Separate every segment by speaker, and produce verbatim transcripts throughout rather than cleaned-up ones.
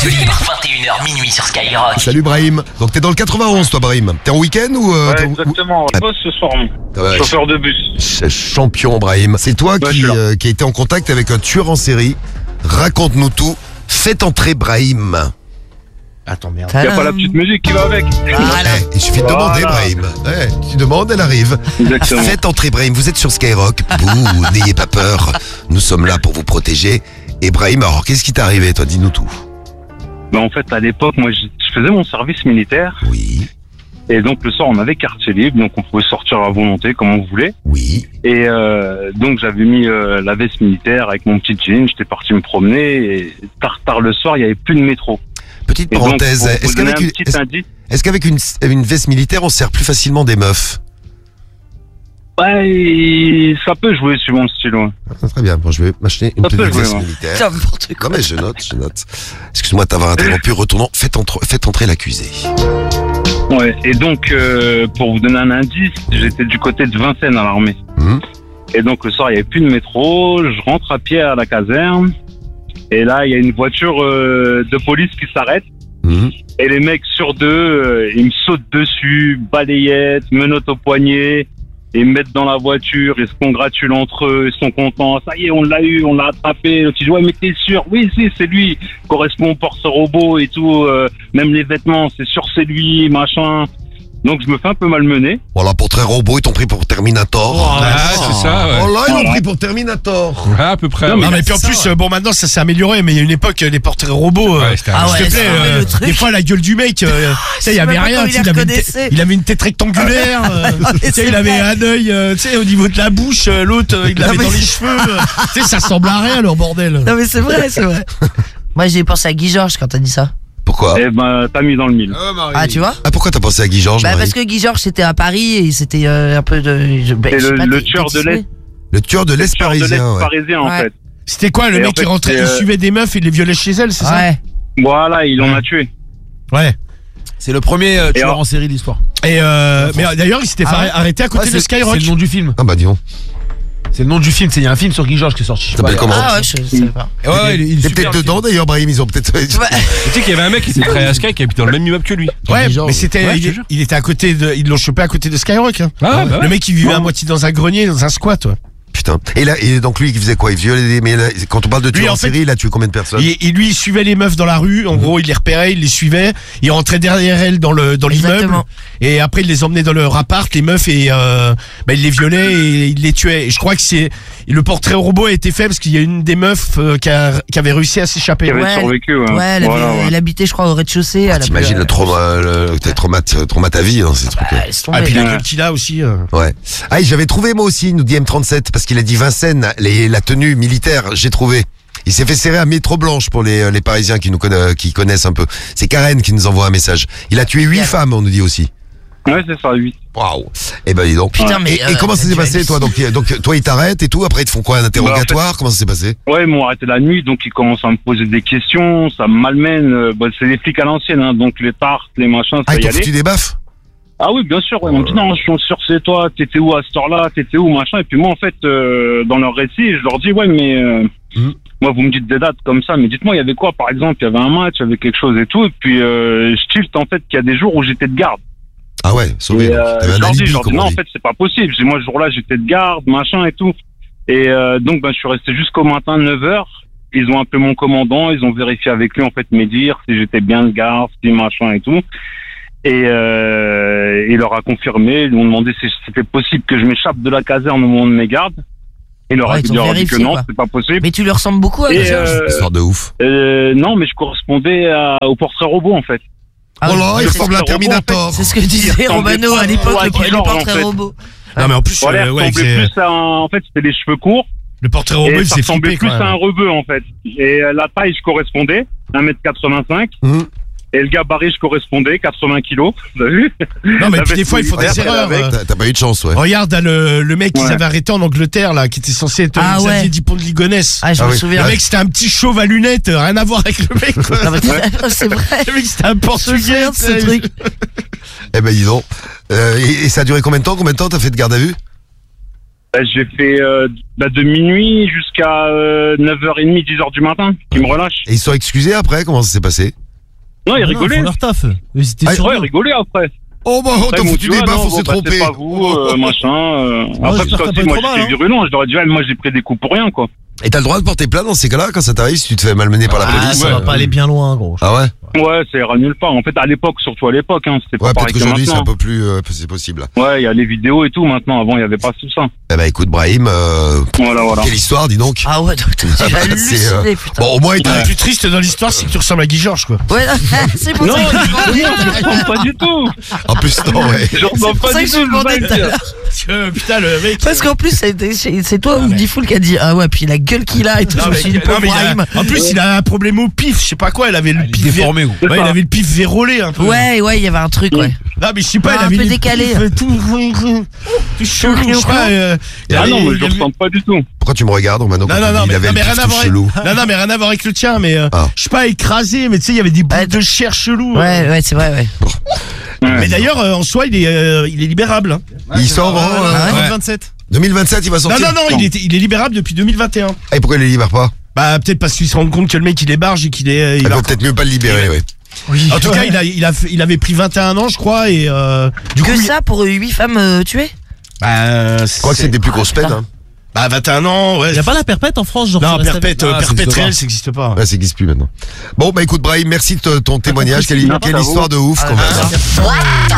Speaker 1: Libre, vingt et une heures minuit sur Skyrock.
Speaker 2: Salut Brahim. Donc t'es dans le quatre-vingt-onze toi Brahim. T'es en week-end ou euh,
Speaker 3: Ouais,
Speaker 2: t'es en-
Speaker 3: exactement. Je bosse ce soir, moi.
Speaker 2: Ouais,
Speaker 3: Chauffeur de bus.
Speaker 2: c'est champion Brahim. C'est toi
Speaker 3: Ouais, je
Speaker 2: qui,
Speaker 3: suis là.
Speaker 2: euh, qui a été en contact avec un tueur en série. Raconte-nous tout. Faites entrer Brahim.
Speaker 4: Attends, merde.
Speaker 3: Il n'y a pas la petite musique qui va avec.
Speaker 2: Eh, il suffit de
Speaker 3: Voilà.
Speaker 2: demander Brahim. Ouais, tu demandes, elle arrive.
Speaker 3: Exactement.
Speaker 2: Faites entrer Brahim. Vous êtes sur Skyrock. Bouh, n'ayez pas peur. Nous sommes là pour vous protéger. Et Brahim, alors qu'est-ce qui t'est arrivé toi? Dis-nous tout.
Speaker 3: Ben, en fait, à l'époque, moi, je je faisais mon service militaire.
Speaker 2: Oui,
Speaker 3: Et donc, le soir, on avait quartier libre. Donc, on pouvait sortir à volonté, comme on voulait.
Speaker 2: oui.
Speaker 3: Et euh, donc, j'avais mis euh, la veste militaire avec mon petit jean. J'étais parti me promener. Et tard, tard le soir, il n'y avait plus de métro.
Speaker 2: Petite
Speaker 3: Et donc,
Speaker 2: parenthèse.
Speaker 3: pour vous
Speaker 2: Est-ce
Speaker 3: donner
Speaker 2: qu'avec
Speaker 3: un
Speaker 2: une,
Speaker 3: petit
Speaker 2: est-ce-
Speaker 3: indice,
Speaker 2: est-ce qu'avec une, une veste militaire, on sert plus facilement des meufs?
Speaker 3: ouais, et ça peut jouer suivant le style. Ouais.
Speaker 2: Ah, très bien. Bon, je vais m'acheter une
Speaker 3: Ça peut
Speaker 2: petite
Speaker 3: jouer,
Speaker 2: veste
Speaker 3: ouais.
Speaker 2: militaire.
Speaker 5: N'importe
Speaker 2: Non
Speaker 5: quoi.
Speaker 2: mais je note, je note. Excuse-moi de t'avoir interrompu. Retournons. Faites, entre- faites entrer l'accusé.
Speaker 3: Ouais. Et donc, euh, pour vous donner un indice, j'étais du côté de Vincennes à l'armée.
Speaker 2: Hum.
Speaker 3: Et donc, le soir, il n'y avait plus de métro. Je rentre à pied à la caserne. Et là, il y a une voiture euh, de police qui s'arrête.
Speaker 2: Hum.
Speaker 3: Et les mecs sur deux, euh, ils me sautent dessus, balayette, menottes au poignet. Et ils me mettent dans la voiture, ils se congratulent entre eux, ils sont contents. Ça y est, on l'a eu, on l'a attrapé. L'autre, il dit, ouais, mais t'es sûr? Oui, si, c'est lui. Correspond au porte-robot et tout. euh, même les vêtements, c'est sûr, c'est lui, machin. Donc, je me fais un peu malmener.
Speaker 2: Voilà, pour très robot, ils t'ont pris pour Terminator.
Speaker 4: Ah, c'est ça, ouais.
Speaker 2: Oh là, ils l'ont pris pour Terminator.
Speaker 4: Ouais, à peu près.
Speaker 3: Non,
Speaker 4: ouais.
Speaker 3: mais
Speaker 6: Non mais puis en
Speaker 4: C'est
Speaker 6: plus
Speaker 4: ça,
Speaker 6: euh, bon maintenant ça s'est amélioré mais il y a une époque euh, les portraits robots euh,
Speaker 4: ouais, c'était un-
Speaker 5: Ah
Speaker 6: s'il
Speaker 5: ouais,
Speaker 6: te plaît,
Speaker 5: ça remet
Speaker 6: euh,
Speaker 5: le truc.
Speaker 6: des fois la gueule du mec euh, tu sais il y
Speaker 5: sais
Speaker 6: avait
Speaker 5: même pas
Speaker 6: rien
Speaker 5: comment
Speaker 6: tu sais,
Speaker 5: il
Speaker 6: il avait une
Speaker 5: reconnaissait.
Speaker 6: tête- il avait une tête rectangulaire euh, tu sais
Speaker 5: c'est
Speaker 6: il avait
Speaker 5: vrai.
Speaker 6: un œil euh, tu sais au niveau de la bouche euh, l'autre euh, il l'avait
Speaker 5: mais
Speaker 6: dans les
Speaker 5: c'est-
Speaker 6: cheveux euh, tu sais ça ressemble à rien leur bordel.
Speaker 5: Non mais c'est vrai, c'est vrai. Moi j'ai pensé à Guy Georges quand t'as dit ça.
Speaker 2: Pourquoi?
Speaker 3: Eh ben, t'as mis dans le mille.
Speaker 5: Ah tu vois?
Speaker 2: Ah, pourquoi t'as pensé à Guy Georges,
Speaker 5: Bah
Speaker 2: Marie?
Speaker 5: parce que Guy Georges c'était à Paris et c'était euh, un peu de. Je, bah,
Speaker 3: C'est
Speaker 5: je sais
Speaker 3: le-
Speaker 5: pas,
Speaker 3: le
Speaker 5: t'es-
Speaker 3: tueur
Speaker 5: t'es
Speaker 3: de l'Est.
Speaker 5: Disney.
Speaker 2: Le tueur de l'Est
Speaker 3: Tueur de l'Est
Speaker 2: parisien, ouais.
Speaker 3: parisien, en
Speaker 5: Ouais.
Speaker 3: fait.
Speaker 6: C'était quoi le
Speaker 3: Et
Speaker 6: mec
Speaker 3: en
Speaker 6: qui
Speaker 3: fait,
Speaker 6: rentrait
Speaker 3: c'est,
Speaker 6: il
Speaker 3: euh,
Speaker 6: suivait des meufs et il les violait chez elles c'est ça?
Speaker 5: Ouais.
Speaker 3: Voilà, il en a tué.
Speaker 6: Ouais.
Speaker 4: C'est le premier euh,
Speaker 3: Et
Speaker 4: tueur
Speaker 3: alors-
Speaker 4: en série de l'histoire.
Speaker 6: Et euh, mais euh, d'ailleurs il s'était fait
Speaker 5: Ah ouais.
Speaker 6: arrêter à côté
Speaker 4: Ouais,
Speaker 6: de
Speaker 4: c'est
Speaker 6: Skyrock.
Speaker 4: c'est le nom du film.
Speaker 2: Ah bah dis donc.
Speaker 4: C'est le nom du film. C'est il y a un film sur Guy Georges qui est sorti. je sais
Speaker 2: T'appelles
Speaker 4: pas,
Speaker 2: comment?
Speaker 5: Ah ouais, je sais pas.
Speaker 4: il y a- Ouais, ouais, il, il est
Speaker 2: T'es
Speaker 4: super,
Speaker 2: peut-être
Speaker 4: le
Speaker 2: dedans
Speaker 4: film.
Speaker 2: d'ailleurs, Brahim, ils ont peut-être.
Speaker 5: Ouais.
Speaker 7: Tu sais qu'il y avait un mec qui s'est travaillé à Sky qui habitait dans le même immeuble que lui.
Speaker 6: Ouais,
Speaker 4: Guy Georges.
Speaker 6: mais c'était,
Speaker 7: Ouais, je
Speaker 6: il,
Speaker 7: te jure.
Speaker 6: il était à côté de, ils l'ont chopé à côté de Skyrock. Hein.
Speaker 7: Ah, bah ouais.
Speaker 6: Le mec il vivait
Speaker 3: Ouais.
Speaker 6: à moitié dans un grenier, dans un squat. Ouais.
Speaker 2: Putain. Et là, et donc lui, il faisait quoi? Il violait des. Mais là, quand on parle de
Speaker 6: Lui,
Speaker 2: tueur en
Speaker 6: en fait-
Speaker 2: série, il a tué combien de personnes?
Speaker 6: Et, et lui, il suivait les meufs dans la rue. En gros, il les repérait, il les suivait. Il rentrait derrière elles dans le dans l'immeuble.
Speaker 5: Exactement.
Speaker 6: Et après, il les emmenait dans leur appart, les meufs, et euh, bah, il les violait et il les tuait. Et je crois que c'est le portrait robot a été fait parce qu'il y a une des meufs euh, qui, a- qui avait réussi à s'échapper.
Speaker 3: Qui avait
Speaker 5: Ouais,
Speaker 3: survécu. Ouais,
Speaker 5: Ouais, elle,
Speaker 3: Voilà,
Speaker 5: avait-
Speaker 3: ouais.
Speaker 5: elle habitait, je crois, au rez-de-chaussée. elle avait-
Speaker 2: T'imagines le trauma, le, le trauma, trauma ta vie, hein, ces trucs.
Speaker 5: Ah, laisse tomber.
Speaker 6: Ah, puis la
Speaker 3: Ouais.
Speaker 6: gueule qu'il a aussi. euh.
Speaker 2: Ouais. Ah, et j'avais trouvé moi aussi, nous dit M trente-sept, parce qu'il a dit Vincennes, les, la tenue militaire, j'ai trouvé. Il s'est fait serrer à Métro Blanche pour les, les Parisiens qui nous conna- qui connaissent un peu. C'est Karen qui nous envoie un message. Il a tué huit
Speaker 5: Karen.
Speaker 2: femmes, on nous dit aussi.
Speaker 3: Ouais, c'est ça, huit.
Speaker 2: Waouh. Eh ben dis donc.
Speaker 5: Putain, mais,
Speaker 2: et,
Speaker 5: euh,
Speaker 2: et comment ça
Speaker 5: t'as
Speaker 2: s'est
Speaker 5: dû
Speaker 2: passé
Speaker 5: halluciner.
Speaker 2: toi donc, euh, donc toi ils t'arrêtent et tout, après ils te font quoi, un interrogatoire? Comment ça s'est passé?
Speaker 3: Ouais, ils m'ont arrêté la nuit, donc ils commencent à me poser des questions, ça me malmène. euh, Bah, c'est les flics à l'ancienne, hein, donc les tartes, les machins,
Speaker 2: Ah,
Speaker 3: ça
Speaker 2: ils
Speaker 3: y
Speaker 2: t'ont
Speaker 3: allait.
Speaker 2: foutu des baffes?
Speaker 3: Ah oui, bien sûr, ouais. Ils m'ont dit non, je suis sûr que c'est toi, t'étais où à cette heure-là, t'étais où, machin. Et puis moi, en fait, euh, dans leur récit, je leur dis, ouais, mais euh,
Speaker 2: Mhm.
Speaker 3: moi, vous me dites des dates comme ça, mais dites-moi, il y avait quoi, par exemple? Il y avait un match, il y avait quelque chose et tout. Et puis, euh, je tilte, en fait, qu'il y a des jours où j'étais de garde.
Speaker 2: Ah ouais, sauvé.
Speaker 3: Et,
Speaker 2: donc.
Speaker 3: euh,
Speaker 2: T'avais
Speaker 3: je
Speaker 2: un
Speaker 3: leur dis, je
Speaker 2: alibi,
Speaker 3: leur dis,
Speaker 2: comme
Speaker 3: non,
Speaker 2: on
Speaker 3: en
Speaker 2: dit.
Speaker 3: fait, c'est pas possible. Je dis, moi, ce jour-là, j'étais de garde, machin et tout. Et euh, donc, ben, je suis resté jusqu'au matin, neuf heures. Ils ont appelé mon commandant, ils ont vérifié avec lui, en fait, mes dires, si j'étais bien de garde, si machin et tout. Et euh, il leur a confirmé, ils m'ont demandé si c'était possible que je m'échappe de la caserne au moment de mes gardes. Il leur
Speaker 5: Ouais,
Speaker 3: a
Speaker 5: ils
Speaker 3: dit,
Speaker 5: ont
Speaker 3: leur a dit que
Speaker 5: vérifié,
Speaker 3: non,
Speaker 5: quoi.
Speaker 3: c'est pas possible.
Speaker 5: Mais tu lui ressembles beaucoup à
Speaker 3: Et,
Speaker 5: Guy Georges.
Speaker 3: euh,
Speaker 2: Histoire de ouf.
Speaker 3: euh, non, mais je correspondais à- au portrait robot, en fait.
Speaker 5: Ah
Speaker 2: Oh
Speaker 5: oui,
Speaker 2: là, il
Speaker 5: c'est-
Speaker 2: ressemble à un
Speaker 3: c'est-
Speaker 2: Terminator.
Speaker 5: C'est ce que disait
Speaker 3: ressemblait
Speaker 5: Romano
Speaker 3: pas
Speaker 5: à l'époque,
Speaker 3: à
Speaker 5: le,
Speaker 3: Guy
Speaker 5: le
Speaker 3: Georges,
Speaker 5: portrait
Speaker 3: en fait.
Speaker 5: robot.
Speaker 6: Non mais en plus,
Speaker 3: Voilà,
Speaker 6: euh,
Speaker 3: il
Speaker 6: ouais,
Speaker 3: ressemblait
Speaker 6: c'est-
Speaker 3: plus à un... En fait, c'était les cheveux courts.
Speaker 6: le portrait robot,
Speaker 3: Et
Speaker 6: il
Speaker 3: ça
Speaker 6: s'est
Speaker 3: ressemblait
Speaker 6: flippé
Speaker 3: plus
Speaker 6: quand
Speaker 3: à un
Speaker 6: même.
Speaker 3: rebeu, en fait. Et euh, la taille, je correspondais, un mètre quatre-vingt-cinq.
Speaker 2: Hum.
Speaker 3: Et le gabarit, je correspondais, quatre-vingts kilos. Vous avez vu?
Speaker 6: Non mais
Speaker 3: La
Speaker 6: puis des
Speaker 3: veste
Speaker 6: fois ils font
Speaker 3: militaire,
Speaker 6: des erreurs.
Speaker 3: avec.
Speaker 6: euh.
Speaker 2: T'as t'as pas eu de chance, ouais.
Speaker 6: Regarde là, le, le mec qu'ils
Speaker 3: Ouais.
Speaker 6: avaient arrêté en Angleterre là, qui était censé être
Speaker 5: Ah
Speaker 6: Xavier
Speaker 5: ouais.
Speaker 6: Dupont de Ligonnès.
Speaker 5: Ah, je
Speaker 2: Ah
Speaker 5: me
Speaker 2: oui.
Speaker 5: souviens.
Speaker 6: Le mec c'était un petit chauve à lunettes, euh, rien à voir avec le mec. quoi.
Speaker 5: Non, mais c'est vrai.
Speaker 6: Le mec c'était un
Speaker 5: Je me
Speaker 6: portugais.
Speaker 5: souviens de ce
Speaker 6: tu sais.
Speaker 5: truc.
Speaker 2: Eh ben dis donc. Euh, et, et ça a duré combien de temps? Combien de temps t'as fait de garde à vue?
Speaker 3: Bah, j'ai fait euh, bah, de minuit jusqu'à euh, neuf heures trente, dix heures du matin. Ils me relâchent.
Speaker 2: Et ils sont excusés après? Comment ça s'est passé?
Speaker 3: Non, ils
Speaker 8: Non,
Speaker 3: rigolaient.
Speaker 8: Ils font leur taf. Ils étaient
Speaker 2: Ah,
Speaker 8: sur
Speaker 3: Ouais, ils
Speaker 8: nous.
Speaker 3: rigolaient après.
Speaker 2: Oh bah, on
Speaker 3: Après,
Speaker 2: t'a
Speaker 3: ils m'ont
Speaker 2: foutu
Speaker 3: dit,
Speaker 2: des
Speaker 3: ouais,
Speaker 2: baffes,
Speaker 3: non,
Speaker 2: on s'est
Speaker 3: bon, bah,
Speaker 2: trompé.
Speaker 3: c'est pas vous, euh, machin. Euh... Après, parce
Speaker 8: j'espère
Speaker 3: que
Speaker 8: que t'as
Speaker 3: aussi,
Speaker 8: pas
Speaker 3: moi,
Speaker 8: eu trop mal,
Speaker 3: j'étais
Speaker 8: hein.
Speaker 3: virulent. Je leur ai dit, ouais, moi, j'ai pris des coups pour rien, quoi.
Speaker 2: Et t'as le droit de porter plainte dans ces cas-là quand ça t'arrive si tu te fais malmener par la
Speaker 8: Ah,
Speaker 2: police?
Speaker 8: ça va pas aller bien loin, gros.
Speaker 2: Ah ouais?
Speaker 3: Ouais, ça ira nulle part. En fait, à l'époque, surtout à l'époque, hein, c'était pas
Speaker 2: Ouais, peut-être
Speaker 3: pareil que
Speaker 2: qu'aujourd'hui c'est un
Speaker 3: maintenant.
Speaker 2: peu plus, euh, c'est possible.
Speaker 3: Ouais, il y a les vidéos et tout maintenant. Avant, il y avait pas tout ça.
Speaker 2: Eh ben écoute Brahim, euh,
Speaker 3: Voilà, voilà.
Speaker 2: quelle histoire, dis donc.
Speaker 5: Ah ouais, donc t'as
Speaker 2: Ah bah, c'est,
Speaker 5: halluciné,
Speaker 2: euh,
Speaker 5: putain.
Speaker 2: Bon, au moins il t'a.
Speaker 6: Le plus triste dans l'histoire, c'est que tu ressembles à Guy Georges, quoi.
Speaker 5: Ouais, c'est pour
Speaker 3: Non,
Speaker 5: ça que je demandais.
Speaker 3: je ressemble pas du tout.
Speaker 2: En plus, non, ouais.
Speaker 3: Je ressemble
Speaker 5: C'est pour
Speaker 3: pas
Speaker 5: ça
Speaker 3: du
Speaker 5: que
Speaker 3: tout.
Speaker 5: je
Speaker 3: je veux pas
Speaker 5: demandais
Speaker 3: le
Speaker 5: tout à
Speaker 3: dire.
Speaker 5: l'heure.
Speaker 6: Parce que, putain, le mec.
Speaker 5: Parce qu'en plus, c'est c'est- c'est toi ou Diffoul qui a dit ah ouais, puis la gueule qu'il a et tout.
Speaker 6: Non,
Speaker 5: Je me
Speaker 6: mais-
Speaker 5: suis dit,
Speaker 6: non,
Speaker 5: pauvre
Speaker 6: mais il a-
Speaker 5: Brahim.
Speaker 6: en plus, il a un problème au pif, je sais pas quoi, il avait le
Speaker 4: Il est
Speaker 6: pif vé-
Speaker 4: déformé, gros.
Speaker 6: Ouais, il avait le pif vérolé un peu.
Speaker 5: Ouais, ouais, il y avait un truc, ouais.
Speaker 6: Non, mais je sais pas,
Speaker 5: Ah,
Speaker 6: il
Speaker 5: un
Speaker 6: avait
Speaker 5: peu
Speaker 6: les
Speaker 5: décalé.
Speaker 6: pifs, tout, tout chelou, je sais pas. euh, il
Speaker 3: Ah
Speaker 6: avait-
Speaker 3: non, mais je
Speaker 6: il avait-
Speaker 3: ressemble pas du tout.
Speaker 2: Pourquoi tu me regardes maintenant quand
Speaker 6: Non, non,
Speaker 2: tu
Speaker 6: non,
Speaker 2: dis il
Speaker 6: mais,
Speaker 2: avait
Speaker 6: non,
Speaker 2: le
Speaker 6: mais rien
Speaker 2: pif
Speaker 6: à
Speaker 2: tout
Speaker 6: voir
Speaker 2: chelou?
Speaker 6: avec, non, non, mais rien à voir avec le tien, mais, euh,
Speaker 2: Ah.
Speaker 6: je sais pas, écrasé, mais tu sais, il y avait des bouts
Speaker 5: Ouais,
Speaker 6: de chair chelou.
Speaker 5: Ouais, ouais, c'est vrai, ouais.
Speaker 3: Ouais.
Speaker 6: Mais d'ailleurs, euh, en soi, il est, euh, il est libérable, hein.
Speaker 2: Il sort en euh,
Speaker 5: Ah ouais.
Speaker 8: deux mille vingt-sept.
Speaker 2: deux mille vingt-sept, il va
Speaker 6: Non,
Speaker 2: sortir.
Speaker 6: non, non, il est, il est libérable depuis deux mille vingt et un.
Speaker 2: Et pourquoi il les libère pas?
Speaker 6: Bah, peut-être parce qu'il se rend compte que le mec, il est barge et qu'il est, euh, il
Speaker 2: Il
Speaker 6: va-
Speaker 2: vaut peut-être mieux pas le libérer, oui.
Speaker 6: En tout cas, il a, il a, fait- il avait pris vingt et un ans, je crois, et euh, du
Speaker 5: Que
Speaker 6: coup, il-
Speaker 5: ça pour huit femmes euh, tuées?
Speaker 6: bah,
Speaker 2: Je crois que c'est des plus grosses peines. Hein.
Speaker 6: bah, vingt et un ans, ouais.
Speaker 8: Il y a pas la perpète en France, genre.
Speaker 6: Non,
Speaker 8: ça reste avec-
Speaker 6: perpète, euh,
Speaker 4: Ah, ça
Speaker 6: perpète
Speaker 4: existe
Speaker 6: réel,
Speaker 4: pas.
Speaker 6: ça n'existe pas.
Speaker 2: Ouais, ça n'existe plus maintenant. Bon, bah écoute Brahim, merci de te- ton témoignage. Quelle,
Speaker 3: Merci
Speaker 2: quelle
Speaker 3: à vous.
Speaker 2: histoire de ouf quand même.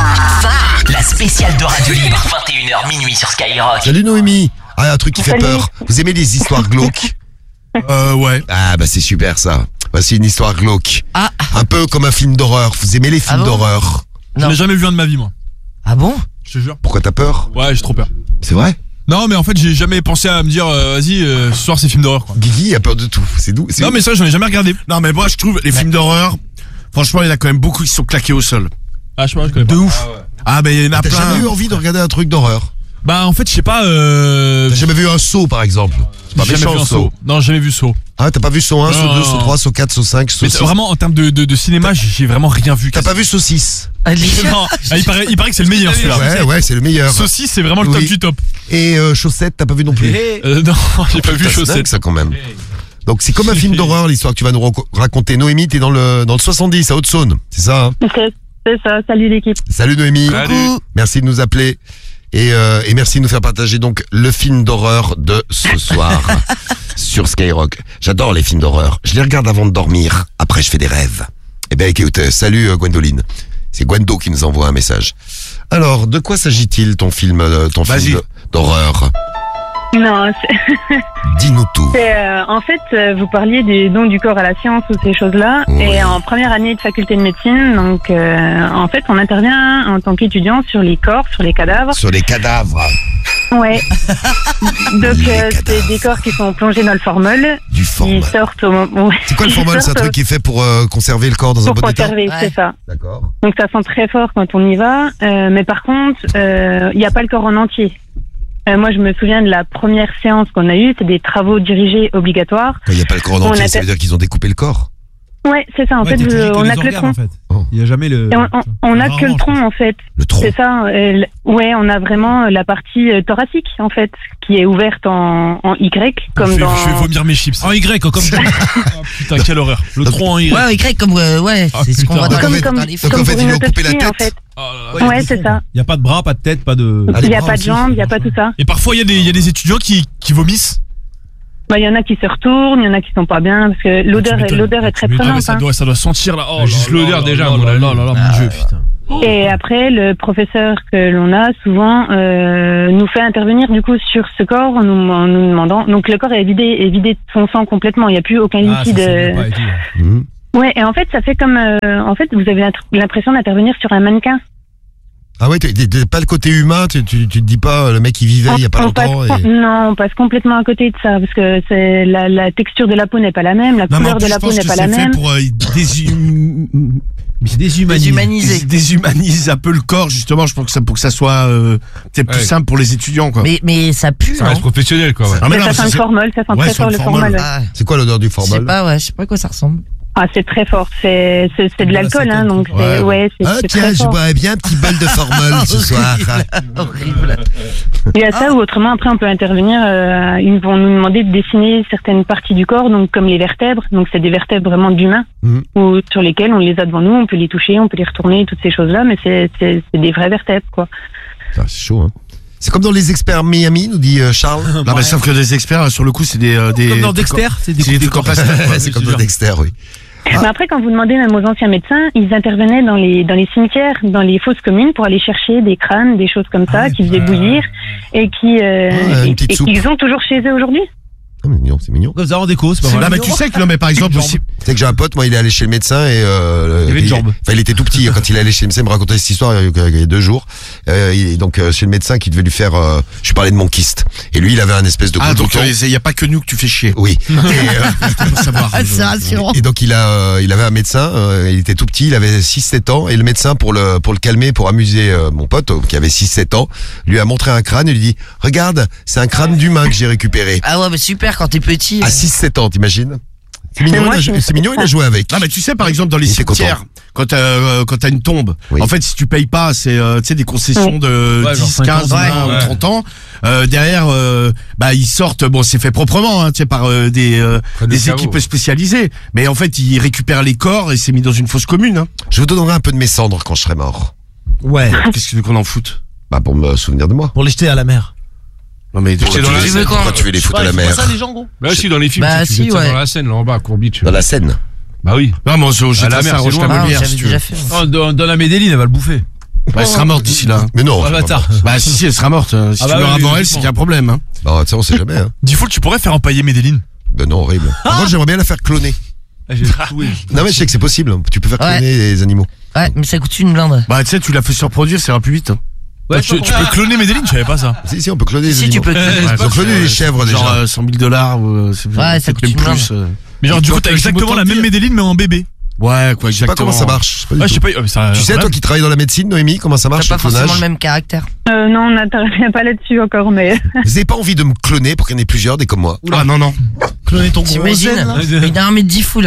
Speaker 1: La spéciale de Radio Libre, vingt et une heures minuit sur Skyrock.
Speaker 2: Salut Noémie. Ah, un truc qui fait
Speaker 9: Salut.
Speaker 2: peur. Vous aimez les histoires glauques?
Speaker 6: Euh, ouais.
Speaker 2: Ah, bah c'est super ça. Voici une histoire glauque.
Speaker 5: Ah,
Speaker 2: Un peu comme un film d'horreur. Vous aimez les films
Speaker 5: Ah bon
Speaker 2: d'horreur?
Speaker 8: Je n'ai jamais vu un de ma vie, moi.
Speaker 5: ah bon?
Speaker 8: Je te jure.
Speaker 2: Pourquoi t'as peur?
Speaker 8: Ouais, j'ai trop peur.
Speaker 2: C'est vrai?
Speaker 8: Non, mais en fait, j'ai jamais pensé à me dire, euh, vas-y, euh, ce soir c'est film d'horreur, quoi.
Speaker 2: Guigui a peur de tout. C'est doux.
Speaker 8: Non, mais ça, j'en ai jamais regardé.
Speaker 6: Non, mais moi, je trouve, les films d'horreur, franchement, il y en a quand même beaucoup qui sont claqués au sol.
Speaker 8: Ah, je sais pas, je connais
Speaker 6: De
Speaker 8: pas.
Speaker 6: ouf. Ah, ben, il y en a
Speaker 2: T'as
Speaker 6: plein.
Speaker 2: jamais eu envie de regarder un truc d'horreur?
Speaker 8: Bah, en fait, je sais pas, euh.
Speaker 2: T'as jamais vu un saut par exemple? C'est pas
Speaker 8: j'ai jamais
Speaker 2: méchant
Speaker 8: vu un
Speaker 2: saut.
Speaker 8: saut. Non, j'ai jamais vu saut.
Speaker 2: Ah, t'as pas vu saut un,
Speaker 8: Non,
Speaker 2: saut deux,
Speaker 8: non,
Speaker 2: saut
Speaker 8: non.
Speaker 2: trois, saut quatre, saut cinq, saut
Speaker 8: Mais
Speaker 2: six?
Speaker 8: vraiment, en termes de, de, de cinéma, j'ai j'ai vraiment rien vu.
Speaker 2: T'as pas vu saut six?
Speaker 5: Ah, les-
Speaker 8: Non, ah, il, paraît, il paraît que c'est le meilleur celui-là.
Speaker 2: Ouais, ouais, c'est le meilleur.
Speaker 8: Saucisse, c'est vraiment le
Speaker 2: Oui.
Speaker 8: top du top.
Speaker 2: Et euh, chaussettes, t'as pas vu non plus?
Speaker 8: Euh, non, j'ai pas vu
Speaker 2: Putain, c'est dingue,
Speaker 8: chaussettes.
Speaker 2: ça quand même. Donc c'est comme un film d'horreur l'histoire que tu vas nous raco- raconter. Noémie, t'es dans le dans le soixante-dix à Haute-Saône, c'est ça hein?
Speaker 9: C'est c'est ça, salut l'équipe.
Speaker 2: Salut Noémie.
Speaker 3: Salut.
Speaker 2: Merci de nous appeler et, euh, et merci de nous faire partager donc le film d'horreur de ce soir sur Skyrock. J'adore les films d'horreur. Je les regarde avant de dormir. Après je fais des rêves. Eh bien écoute, euh, salut euh, Gwendoline. C'est Gwendo qui nous envoie un message. Alors, de quoi s'agit-il ton film euh, ton
Speaker 6: Vas-y.
Speaker 2: film d'horreur?
Speaker 9: Non, c'est
Speaker 2: Dis-nous tout.
Speaker 9: c'est, euh, en fait, euh, vous parliez du don du corps à la science ou ces choses-là.
Speaker 2: Oui.
Speaker 9: Et en première année de faculté de médecine, donc euh, en fait, on intervient en tant qu'étudiant sur les corps, sur les cadavres.
Speaker 2: Sur les cadavres
Speaker 9: Ouais. Donc
Speaker 2: Les
Speaker 9: euh,
Speaker 2: cadavres.
Speaker 9: c'est des corps qui sont plongés dans le formol.
Speaker 2: du
Speaker 9: Ils
Speaker 2: formol.
Speaker 9: sortent au moment. Ouais.
Speaker 2: C'est quoi le
Speaker 9: Ils
Speaker 2: formol? C'est un
Speaker 9: sortent
Speaker 2: truc qui est fait pour euh, conserver le corps dans un
Speaker 9: pour
Speaker 2: bon état?
Speaker 9: conserver,
Speaker 5: Ouais.
Speaker 9: c'est ça.
Speaker 2: D'accord.
Speaker 9: Donc ça sent très fort quand on y va, euh, mais par contre, il n'y a pas le corps en entier. Euh, moi, je me souviens de la première séance qu'on a eue, c'est des travaux dirigés obligatoires.
Speaker 2: Quand il n'y a pas le corps en
Speaker 9: On
Speaker 2: entier,
Speaker 9: a
Speaker 2: ça veut dire qu'ils ont découpé le corps.
Speaker 9: Ouais, c'est ça. En fait, je- on a que le tronc.
Speaker 8: en fait.
Speaker 2: Oh.
Speaker 8: Il y a jamais le.
Speaker 9: Et on, on, on a que le tronc, en fait.
Speaker 2: Le tronc.
Speaker 9: C'est ça. euh, l- ouais, on a vraiment la partie euh, thoracique, en fait, qui est ouverte en, en Y, comme
Speaker 8: je, vais,
Speaker 9: dans.
Speaker 8: je vais vomir mes chips. En Y, comme ça. Oh, putain, quelle horreur. Le
Speaker 2: Donc-
Speaker 8: tronc en Y.
Speaker 5: Ouais, ouais, grec, comme, euh, ouais,
Speaker 8: Ah,
Speaker 5: c'est ce qu'on
Speaker 8: putain.
Speaker 5: voit dans,
Speaker 2: Donc, en
Speaker 5: les,
Speaker 2: fait-
Speaker 9: comme,
Speaker 5: dans les
Speaker 2: donc,
Speaker 5: films.
Speaker 9: comme
Speaker 2: en fait,
Speaker 9: pour
Speaker 2: ils
Speaker 9: une
Speaker 2: lui ont coupé la
Speaker 9: autopsie, en
Speaker 2: tête.
Speaker 9: fait.
Speaker 8: Oh là là.
Speaker 9: Ouais, c'est ça.
Speaker 8: Il y a pas de bras, pas de tête, pas de.
Speaker 2: Ah, les
Speaker 9: Il n'y a
Speaker 2: bras
Speaker 9: pas de
Speaker 2: aussi.
Speaker 9: jambes, il n'y a pas tout ça.
Speaker 8: Et parfois, il y, a des- il y a des étudiants qui, qui vomissent.
Speaker 9: Bah, il y en a qui se retournent, il y en a qui sont pas bien, parce que l'odeur,
Speaker 8: Tu m'étonnes.
Speaker 9: l'odeur est
Speaker 8: Tu
Speaker 9: très
Speaker 8: m'étonnes. Ah, mais
Speaker 9: prenante.
Speaker 8: ça
Speaker 9: hein.
Speaker 8: doit, ça doit sentir là. Oh,
Speaker 4: Juste
Speaker 8: là
Speaker 4: l'odeur,
Speaker 8: là
Speaker 4: déjà,
Speaker 8: là
Speaker 4: à mon
Speaker 8: là
Speaker 4: avis.
Speaker 8: là là là, mon Dieu, putain.
Speaker 9: Et après, le professeur que l'on a souvent euh, nous fait intervenir du coup sur ce corps en nous, en nous demandant. Donc le corps est vidé, est vidé de son sang complètement. Il n'y a plus aucun
Speaker 8: Ah, ça,
Speaker 9: liquide.
Speaker 8: ça
Speaker 9: euh,
Speaker 8: vient pas et tout, ouais.
Speaker 2: Mhm.
Speaker 9: Ouais, et en fait, ça fait comme. euh, en fait, vous avez l'int- l'impression d'intervenir sur un mannequin.
Speaker 2: Ah ouais, t'es- t'es pas le côté humain, tu, tu, tu te dis pas euh, le mec il vivait il y a pas
Speaker 9: On
Speaker 2: longtemps.
Speaker 9: passe-
Speaker 2: Et...
Speaker 9: Non, on passe complètement à côté de ça parce que c'est la, la texture de la peau n'est pas la même, la
Speaker 6: Non, mais en
Speaker 9: couleur
Speaker 6: plus,
Speaker 9: de la
Speaker 6: je
Speaker 9: peau
Speaker 6: pense
Speaker 9: n'est
Speaker 6: que
Speaker 9: pas la
Speaker 6: c'est fait
Speaker 9: même.
Speaker 6: pour euh, déshum-
Speaker 8: Mais c'est déshumanisé.
Speaker 5: Déshumanisé.
Speaker 6: déshumanise un peu le corps, justement, je pense que ça, pour que ça soit euh, peut-être plus
Speaker 4: Ouais.
Speaker 6: simple pour les étudiants, quoi.
Speaker 5: Mais, mais ça pue,
Speaker 4: Ça
Speaker 5: non?
Speaker 4: reste professionnel, quoi. Ouais.
Speaker 6: Ah, mais
Speaker 9: Mais
Speaker 6: non,
Speaker 9: ça
Speaker 6: mais
Speaker 9: sent le
Speaker 6: c'est-
Speaker 9: formol, ça sent
Speaker 6: Ouais,
Speaker 9: très
Speaker 6: ça
Speaker 9: fort
Speaker 6: sent
Speaker 9: le
Speaker 6: le formol.
Speaker 9: formol. ouais.
Speaker 5: Ah,
Speaker 2: C'est quoi l'odeur du
Speaker 5: je sais
Speaker 2: formol?
Speaker 5: pas, ouais, je sais pas à quoi ça ressemble.
Speaker 9: Ah, c'est très fort. C'est c'est, c'est de l'alcool, hein, donc c'est, ouais, c'est,
Speaker 2: Ah
Speaker 9: c'est
Speaker 2: tiens,
Speaker 9: très
Speaker 2: je
Speaker 9: fort.
Speaker 2: bois bien un petit bol de formol ce soir.
Speaker 5: Horrible.
Speaker 9: Il y a ça, ou autrement, après, on peut intervenir. Euh, ils vont nous demander de dessiner certaines parties du corps, donc comme les vertèbres. Donc, c'est des vertèbres vraiment d'humains,
Speaker 2: Mhm.
Speaker 9: ou sur lesquelles on les a devant nous, on peut les toucher, on peut les retourner, toutes ces choses-là, mais c'est, c'est, c'est des vraies vertèbres, quoi.
Speaker 2: Ah, c'est chaud, hein. C'est comme dans les experts Miami, nous dit euh, Charles.
Speaker 6: Non, mais sauf que des experts, sur le coup, c'est des, euh, des.
Speaker 4: Comme dans Dexter, c'est des
Speaker 6: c'est des trucs en plastique. quoi.
Speaker 2: C'est comme dans Dexter, oui.
Speaker 9: Mais après, quand vous demandez même aux anciens médecins, ils intervenaient dans les dans les cimetières, dans les fosses communes, pour aller chercher des crânes, des choses comme ça,
Speaker 2: Ah,
Speaker 9: qui faisaient bouillir et qui euh,
Speaker 2: Ouais, une
Speaker 9: et,
Speaker 2: petite
Speaker 9: et
Speaker 2: soupe.
Speaker 9: qu'ils ont toujours chez eux aujourd'hui.
Speaker 2: Ah, mais mignon, c'est mignon.
Speaker 4: Comme ça, en déco, c'est pas
Speaker 6: Non,
Speaker 4: mal.
Speaker 6: mais tu sais que, non, mais par exemple, aussi.
Speaker 2: Tu sais que j'ai un pote, moi, il est allé chez le médecin et euh,
Speaker 4: Il avait une jambe.
Speaker 2: Enfin, il était tout petit quand il est allé chez le médecin. Il me racontait cette histoire il y a, il y a deux jours. Euh, il, donc euh, chez le médecin qui devait lui faire. Euh, je parlais de mon kyste. Et lui, il avait un espèce de
Speaker 6: Ah,
Speaker 2: gros
Speaker 6: donc
Speaker 2: bouton.
Speaker 6: il y a pas que nous que tu fais chier.
Speaker 2: Oui. Et, euh,
Speaker 6: Faut savoir.
Speaker 5: Ah, c'est rassurant.
Speaker 2: et donc il a, euh, il avait un médecin. Euh, il était tout petit. Il avait six sept ans. Et le médecin, pour le pour le calmer, pour amuser euh, mon pote euh, qui avait six sept ans, lui a montré un crâne et lui dit regarde, c'est un crâne d'humain que j'ai récupéré.
Speaker 5: Ah ouais, mais super quand t'es petit.
Speaker 2: À six sept ans, t'imagines? C'est mignon,
Speaker 9: moi,
Speaker 2: il a,
Speaker 9: je-
Speaker 2: c'est mignon, il a joué avec.
Speaker 6: Non, mais tu sais, par exemple, dans les
Speaker 2: Il était
Speaker 6: cimetières, quand t'as, euh, quand t'as une tombe,
Speaker 2: Oui.
Speaker 6: en fait, si tu payes pas, c'est, euh, tu sais, des concessions
Speaker 9: Ouais.
Speaker 6: de
Speaker 4: Ouais, genre
Speaker 6: dix, quinze,
Speaker 4: cinquante,
Speaker 6: vingt
Speaker 4: ouais.
Speaker 6: ou trente ans. Euh, derrière, euh, bah, ils sortent, bon, c'est fait proprement, hein, tu sais, par euh, des, euh,
Speaker 7: Près de
Speaker 6: des
Speaker 7: caveau.
Speaker 6: équipes spécialisées. Mais en fait, ils récupèrent les corps et c'est mis dans une fosse commune, hein.
Speaker 2: Je vous donnerai un peu de mes cendres quand je serai mort.
Speaker 4: Ouais.
Speaker 6: Qu'est-ce que tu veux qu'on en foute?
Speaker 2: Bah pour me souvenir de moi.
Speaker 4: Pour les jeter à la mer.
Speaker 6: Non, mais,
Speaker 2: Pourquoi
Speaker 7: dans
Speaker 2: tu,
Speaker 7: la
Speaker 2: veux-
Speaker 5: Tu veux quoi
Speaker 2: pourquoi tu veux les foutre à la mer?
Speaker 4: ça, les gens, gros.
Speaker 7: Bah si, dans les films,
Speaker 5: Bah,
Speaker 7: tu
Speaker 5: si,
Speaker 7: fais ça
Speaker 5: ouais.
Speaker 7: dans la Seine, là en bas, à Courbitch.
Speaker 2: Dans la Seine.
Speaker 7: Bah oui.
Speaker 6: non, moi, je, j'ai
Speaker 7: À la
Speaker 6: ça
Speaker 7: mer,
Speaker 6: à
Speaker 7: c'est
Speaker 6: Roche
Speaker 7: loin.
Speaker 5: Ah,
Speaker 6: Molière,
Speaker 5: j'avais
Speaker 6: si tu
Speaker 5: déjà
Speaker 6: veux.
Speaker 5: fait.
Speaker 4: Oh, dans, dans la Médéline, elle va le bouffer.
Speaker 6: Bah, elle sera morte d'ici là.
Speaker 2: Mais non.
Speaker 4: Oh,
Speaker 2: je crois
Speaker 4: bâtard.
Speaker 2: pas.
Speaker 6: Bah, si, si, elle sera morte. Euh, Si
Speaker 4: Ah
Speaker 6: tu
Speaker 4: bah
Speaker 6: meurs
Speaker 4: oui,
Speaker 6: avant elle,
Speaker 4: logiquement.
Speaker 6: c'est qu'il y a un problème, hein.
Speaker 2: Bah tu sais, on sait jamais. Hein.
Speaker 8: Default, tu pourrais faire empailler Medellin.
Speaker 2: Ben non, horrible. Par contre, j'aimerais bien la faire cloner.
Speaker 4: Ah, j'ai trouvé.
Speaker 2: Non mais je sais que c'est possible. Tu peux faire
Speaker 5: Ouais.
Speaker 2: cloner les animaux.
Speaker 5: Ouais, mais ça coûte une blinde.
Speaker 6: Bah, tu sais, tu la fais surproduire, ça ira plus vite. hein.
Speaker 4: Ouais,
Speaker 8: tu, tu peux cloner Medellin, je savais pas ça.
Speaker 2: Si si, on peut cloner les
Speaker 5: Si,
Speaker 2: animaux.
Speaker 5: tu peux.
Speaker 2: On peut cloner les chèvres
Speaker 6: Genre
Speaker 2: déjà.
Speaker 6: euh, cent mille dollars ou euh, c'est
Speaker 5: Ouais, ça
Speaker 6: peut-être
Speaker 5: coûte
Speaker 6: même
Speaker 5: une
Speaker 6: plus. euh.
Speaker 8: Mais genre,
Speaker 6: Et
Speaker 8: du
Speaker 6: toi,
Speaker 8: coup, t'as
Speaker 6: t'as
Speaker 8: exactement
Speaker 6: autant
Speaker 8: la
Speaker 6: de
Speaker 8: même
Speaker 6: dire.
Speaker 8: Medellin, mais en bébé.
Speaker 6: Ouais, quoi,
Speaker 2: Je sais pas
Speaker 6: exactement.
Speaker 2: comment ça marche. Je sais pas du
Speaker 8: Ouais, je sais
Speaker 2: tout.
Speaker 8: pas, euh, ça.
Speaker 2: Tu sais,
Speaker 8: rien.
Speaker 2: toi qui travailles dans la médecine, Noémie, comment ça marche
Speaker 5: T'as
Speaker 2: le
Speaker 5: pas forcément
Speaker 2: clonage?
Speaker 5: le même caractère.
Speaker 9: Euh, non, on n'intervient pas là-dessus encore, mais
Speaker 2: Vous avez pas envie de me cloner pour qu'il y en ait plusieurs, des comme moi?
Speaker 6: Ah non, non.
Speaker 4: Cloner ton gros
Speaker 5: T'imagines
Speaker 4: zen, là.
Speaker 5: une armée de dix foules.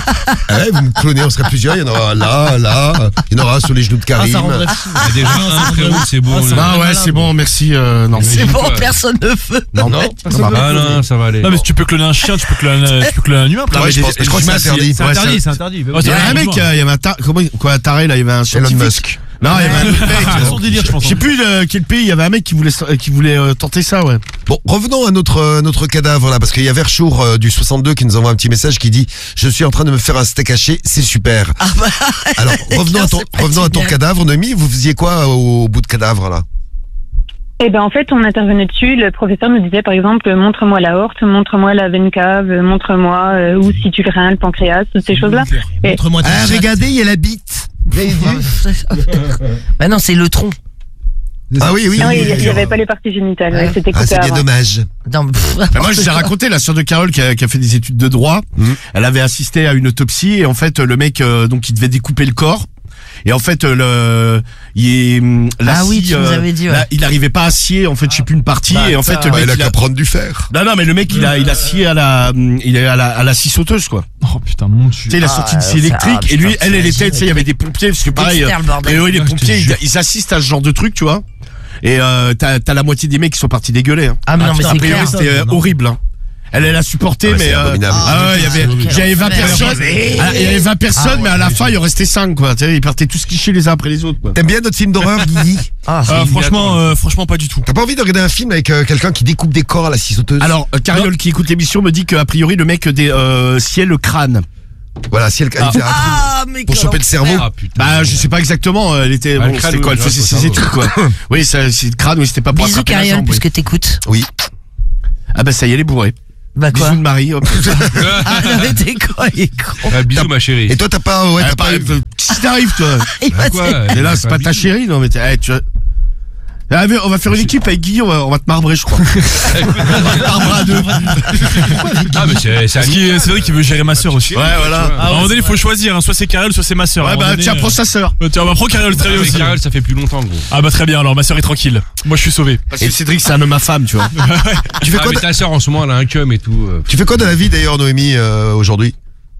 Speaker 2: Ah ouais, vous me clonez, on serait plusieurs. Il y en aura là, là. Il y en aura sur les genoux de
Speaker 4: Ah,
Speaker 2: Karim.
Speaker 4: ça rendrait fou.
Speaker 7: Il y a déjà un frérot, c'est bon.
Speaker 4: Ah, ça
Speaker 7: là.
Speaker 4: va.
Speaker 6: Ah ouais, c'est bon, merci. Euh, non.
Speaker 5: C'est bon,
Speaker 7: pas.
Speaker 5: personne ne veut.
Speaker 2: Non, non.
Speaker 7: Ah non, ça va aller.
Speaker 8: Non, mais si tu peux cloner un chien, tu peux cloner un, tu peux cloner un humain.
Speaker 2: Ouais,
Speaker 6: mais
Speaker 2: je
Speaker 6: des-
Speaker 2: pense- je crois que c'est
Speaker 6: des-
Speaker 2: interdit.
Speaker 4: C'est
Speaker 6: Ouais,
Speaker 4: interdit,
Speaker 6: ça-
Speaker 4: c'est interdit.
Speaker 8: Ouais, c'est
Speaker 6: Il y avait un
Speaker 8: Ouais,
Speaker 6: mec,
Speaker 8: ouais.
Speaker 6: euh, il y avait un tar... comment quoi un taré là, il y avait un
Speaker 2: Elon
Speaker 6: scientifique.
Speaker 2: Musk.
Speaker 6: Non, il y avait un autre mec.
Speaker 8: C'est son délire, je pense.
Speaker 6: Je sais plus de quel pays, il y avait un mec qui voulait qui voulait euh, tenter ça, ouais.
Speaker 2: Bon, revenons à notre euh, notre cadavre là, parce qu'il y a Verchour euh, du soixante-deux qui nous envoie un petit message qui dit je suis en train de me faire un steak haché, c'est super.
Speaker 5: Ah bah,
Speaker 2: Alors revenons à ton
Speaker 5: c'est pas
Speaker 2: revenons à ton
Speaker 5: génial.
Speaker 2: cadavre, Noémie. Vous faisiez quoi au, au bout de cadavre là?
Speaker 9: eh ben en fait, on intervenait dessus. Le professeur nous disait, par exemple, montre-moi la horte, montre-moi la veine cave, montre-moi euh, où se situe le rein, le pancréas, toutes ces choses-là. Et-
Speaker 4: Montre-moi ta
Speaker 2: Ah
Speaker 4: chatte.
Speaker 2: regardez, il y a la bite. Vous avez vu?
Speaker 5: bah non, c'est le tronc.
Speaker 2: Ah oui oui.
Speaker 9: Ah oui,
Speaker 2: oui,
Speaker 9: il n'y avait pas les parties génitales, ouais, c'était
Speaker 2: Ah
Speaker 9: coupé
Speaker 2: c'est bien
Speaker 9: avant.
Speaker 2: dommage.
Speaker 5: Non, mais pff,
Speaker 6: Bah, moi, je t'ai raconté, la sœur de Carole qui a, qui a fait des études de droit.
Speaker 2: Mhm.
Speaker 6: Elle avait assisté à une autopsie et en fait, le mec, euh, donc, il devait découper le corps. Et en fait, euh, le, il est, hum, la
Speaker 5: Ah oui,
Speaker 6: scie,
Speaker 5: tu nous
Speaker 6: euh,
Speaker 5: avais dit, ouais.
Speaker 6: là, il n'arrivait pas à scier, en fait, je sais plus une partie.
Speaker 4: Bah,
Speaker 6: et en fait,
Speaker 4: ça,
Speaker 6: le
Speaker 2: Bah,
Speaker 6: mec,
Speaker 2: il a
Speaker 6: il a,
Speaker 2: qu'à prendre du fer.
Speaker 6: non, non, mais le mec, il a, il a scié à la, hum, il est à la, à la scie sauteuse, quoi.
Speaker 8: Oh putain, mon dieu.
Speaker 6: Tu sais, il a
Speaker 5: Ah,
Speaker 6: sorti une
Speaker 5: ça,
Speaker 6: scie électrique
Speaker 5: ah,
Speaker 6: et lui,
Speaker 5: putain,
Speaker 6: elle, elle
Speaker 5: t'imagines.
Speaker 6: était, tu sais, il y avait des pompiers, parce que pareil,
Speaker 5: Dexter, le bordel.
Speaker 6: et oui, les
Speaker 8: Ouais, je te
Speaker 6: pompiers,
Speaker 8: jure.
Speaker 6: ils, ils assistent à ce genre de truc, tu vois. Et euh, t'as, t'as la moitié des mecs qui sont partis dégueuler. Hein.
Speaker 5: Ah, mais non, mais
Speaker 6: putain,
Speaker 5: c'est
Speaker 6: a priori,
Speaker 5: clair.
Speaker 6: c'était euh,
Speaker 4: Non.
Speaker 6: horrible. Hein. Elle, elle a supporté,
Speaker 2: Ah ouais,
Speaker 6: mais
Speaker 2: c'est
Speaker 6: euh,
Speaker 2: abominable.
Speaker 6: ah ouais, il y avait,
Speaker 5: Quel
Speaker 6: j'avais vingt
Speaker 5: enfer.
Speaker 6: personnes. Ah, il y avait vingt personnes,
Speaker 5: Ah,
Speaker 6: mais à la fin, il en restait cinq, quoi. Tu sais, ils partaient tous clichés les uns après les autres, quoi.
Speaker 2: T'aimes bien notre film d'horreur, Guigui?
Speaker 5: Ah,
Speaker 8: Euh, franchement, euh, franchement, pas du tout.
Speaker 2: T'as pas envie de regarder un film avec euh, quelqu'un qui découpe des corps à la scie sauteuse?
Speaker 6: Alors, euh, Cariole qui écoute l'émission me dit qu'a priori le mec des euh, sciait le crâne.
Speaker 2: Voilà, si elle il fait un truc
Speaker 5: ah, mais
Speaker 2: pour
Speaker 5: quel
Speaker 2: choper le cerveau.
Speaker 7: Ah putain.
Speaker 6: Bah, je sais pas exactement. euh, Elle était,
Speaker 7: Ah,
Speaker 6: bon,
Speaker 7: le crâne,
Speaker 6: c'était quoi Elle
Speaker 7: oui,
Speaker 6: faisait
Speaker 7: grâce au
Speaker 6: ses
Speaker 7: cerveau.
Speaker 6: études, quoi. Oui, ça, c'est le crâne, oui, c'était pas pour
Speaker 5: Bisous,
Speaker 6: attraper la
Speaker 5: Cariole,
Speaker 6: jambe. oui.
Speaker 5: puisque t'écoutes.
Speaker 2: Oui.
Speaker 6: Ah bah ça y est, elle est bourrée.
Speaker 5: Bah quoi?
Speaker 6: Bisous de Marie. hop.
Speaker 5: Ah, non, mais t'es quoi, il est con.
Speaker 7: Ah, bisous ma chérie.
Speaker 2: Et toi t'as pas ouais
Speaker 6: Ah,
Speaker 2: t'as pas
Speaker 6: bah,
Speaker 2: eu-
Speaker 6: euh, Si t'arrives, toi.
Speaker 5: Il va
Speaker 7: Quoi
Speaker 5: se-
Speaker 6: Et là, c'est pas ta chérie, non, mais t'es- eh, tu vois. Ah, mais on va faire une équipe avec Guy, on va, on va te marbrer, je crois.
Speaker 7: Ah mais c'est c'est
Speaker 8: Parce qu'il est- C'est vrai qu'il veut gérer ma sœur aussi.
Speaker 6: Ouais, voilà.
Speaker 8: À un moment donné, il faut choisir, hein, soit c'est Karel, soit c'est ma sœur. À un
Speaker 6: Ouais,
Speaker 8: moment
Speaker 6: bah,
Speaker 8: donné,
Speaker 6: tiens,
Speaker 8: euh,
Speaker 6: prends sa sœur.
Speaker 8: euh, Tiens, on va prendre Karel très bien
Speaker 7: Avec
Speaker 8: aussi.
Speaker 7: Karel, ça fait plus longtemps gros.
Speaker 8: Ah bah très bien, alors ma sœur est tranquille. Moi je suis sauvé.
Speaker 6: Parce que Cédric, c'est un homme à femme, tu vois.
Speaker 2: Tu fais
Speaker 7: Ah
Speaker 2: quoi
Speaker 7: mais
Speaker 2: de-
Speaker 7: ta sœur en ce moment elle a un cum et tout. euh,
Speaker 2: Tu fais quoi de la vie d'ailleurs, Noémie, euh, aujourd'hui?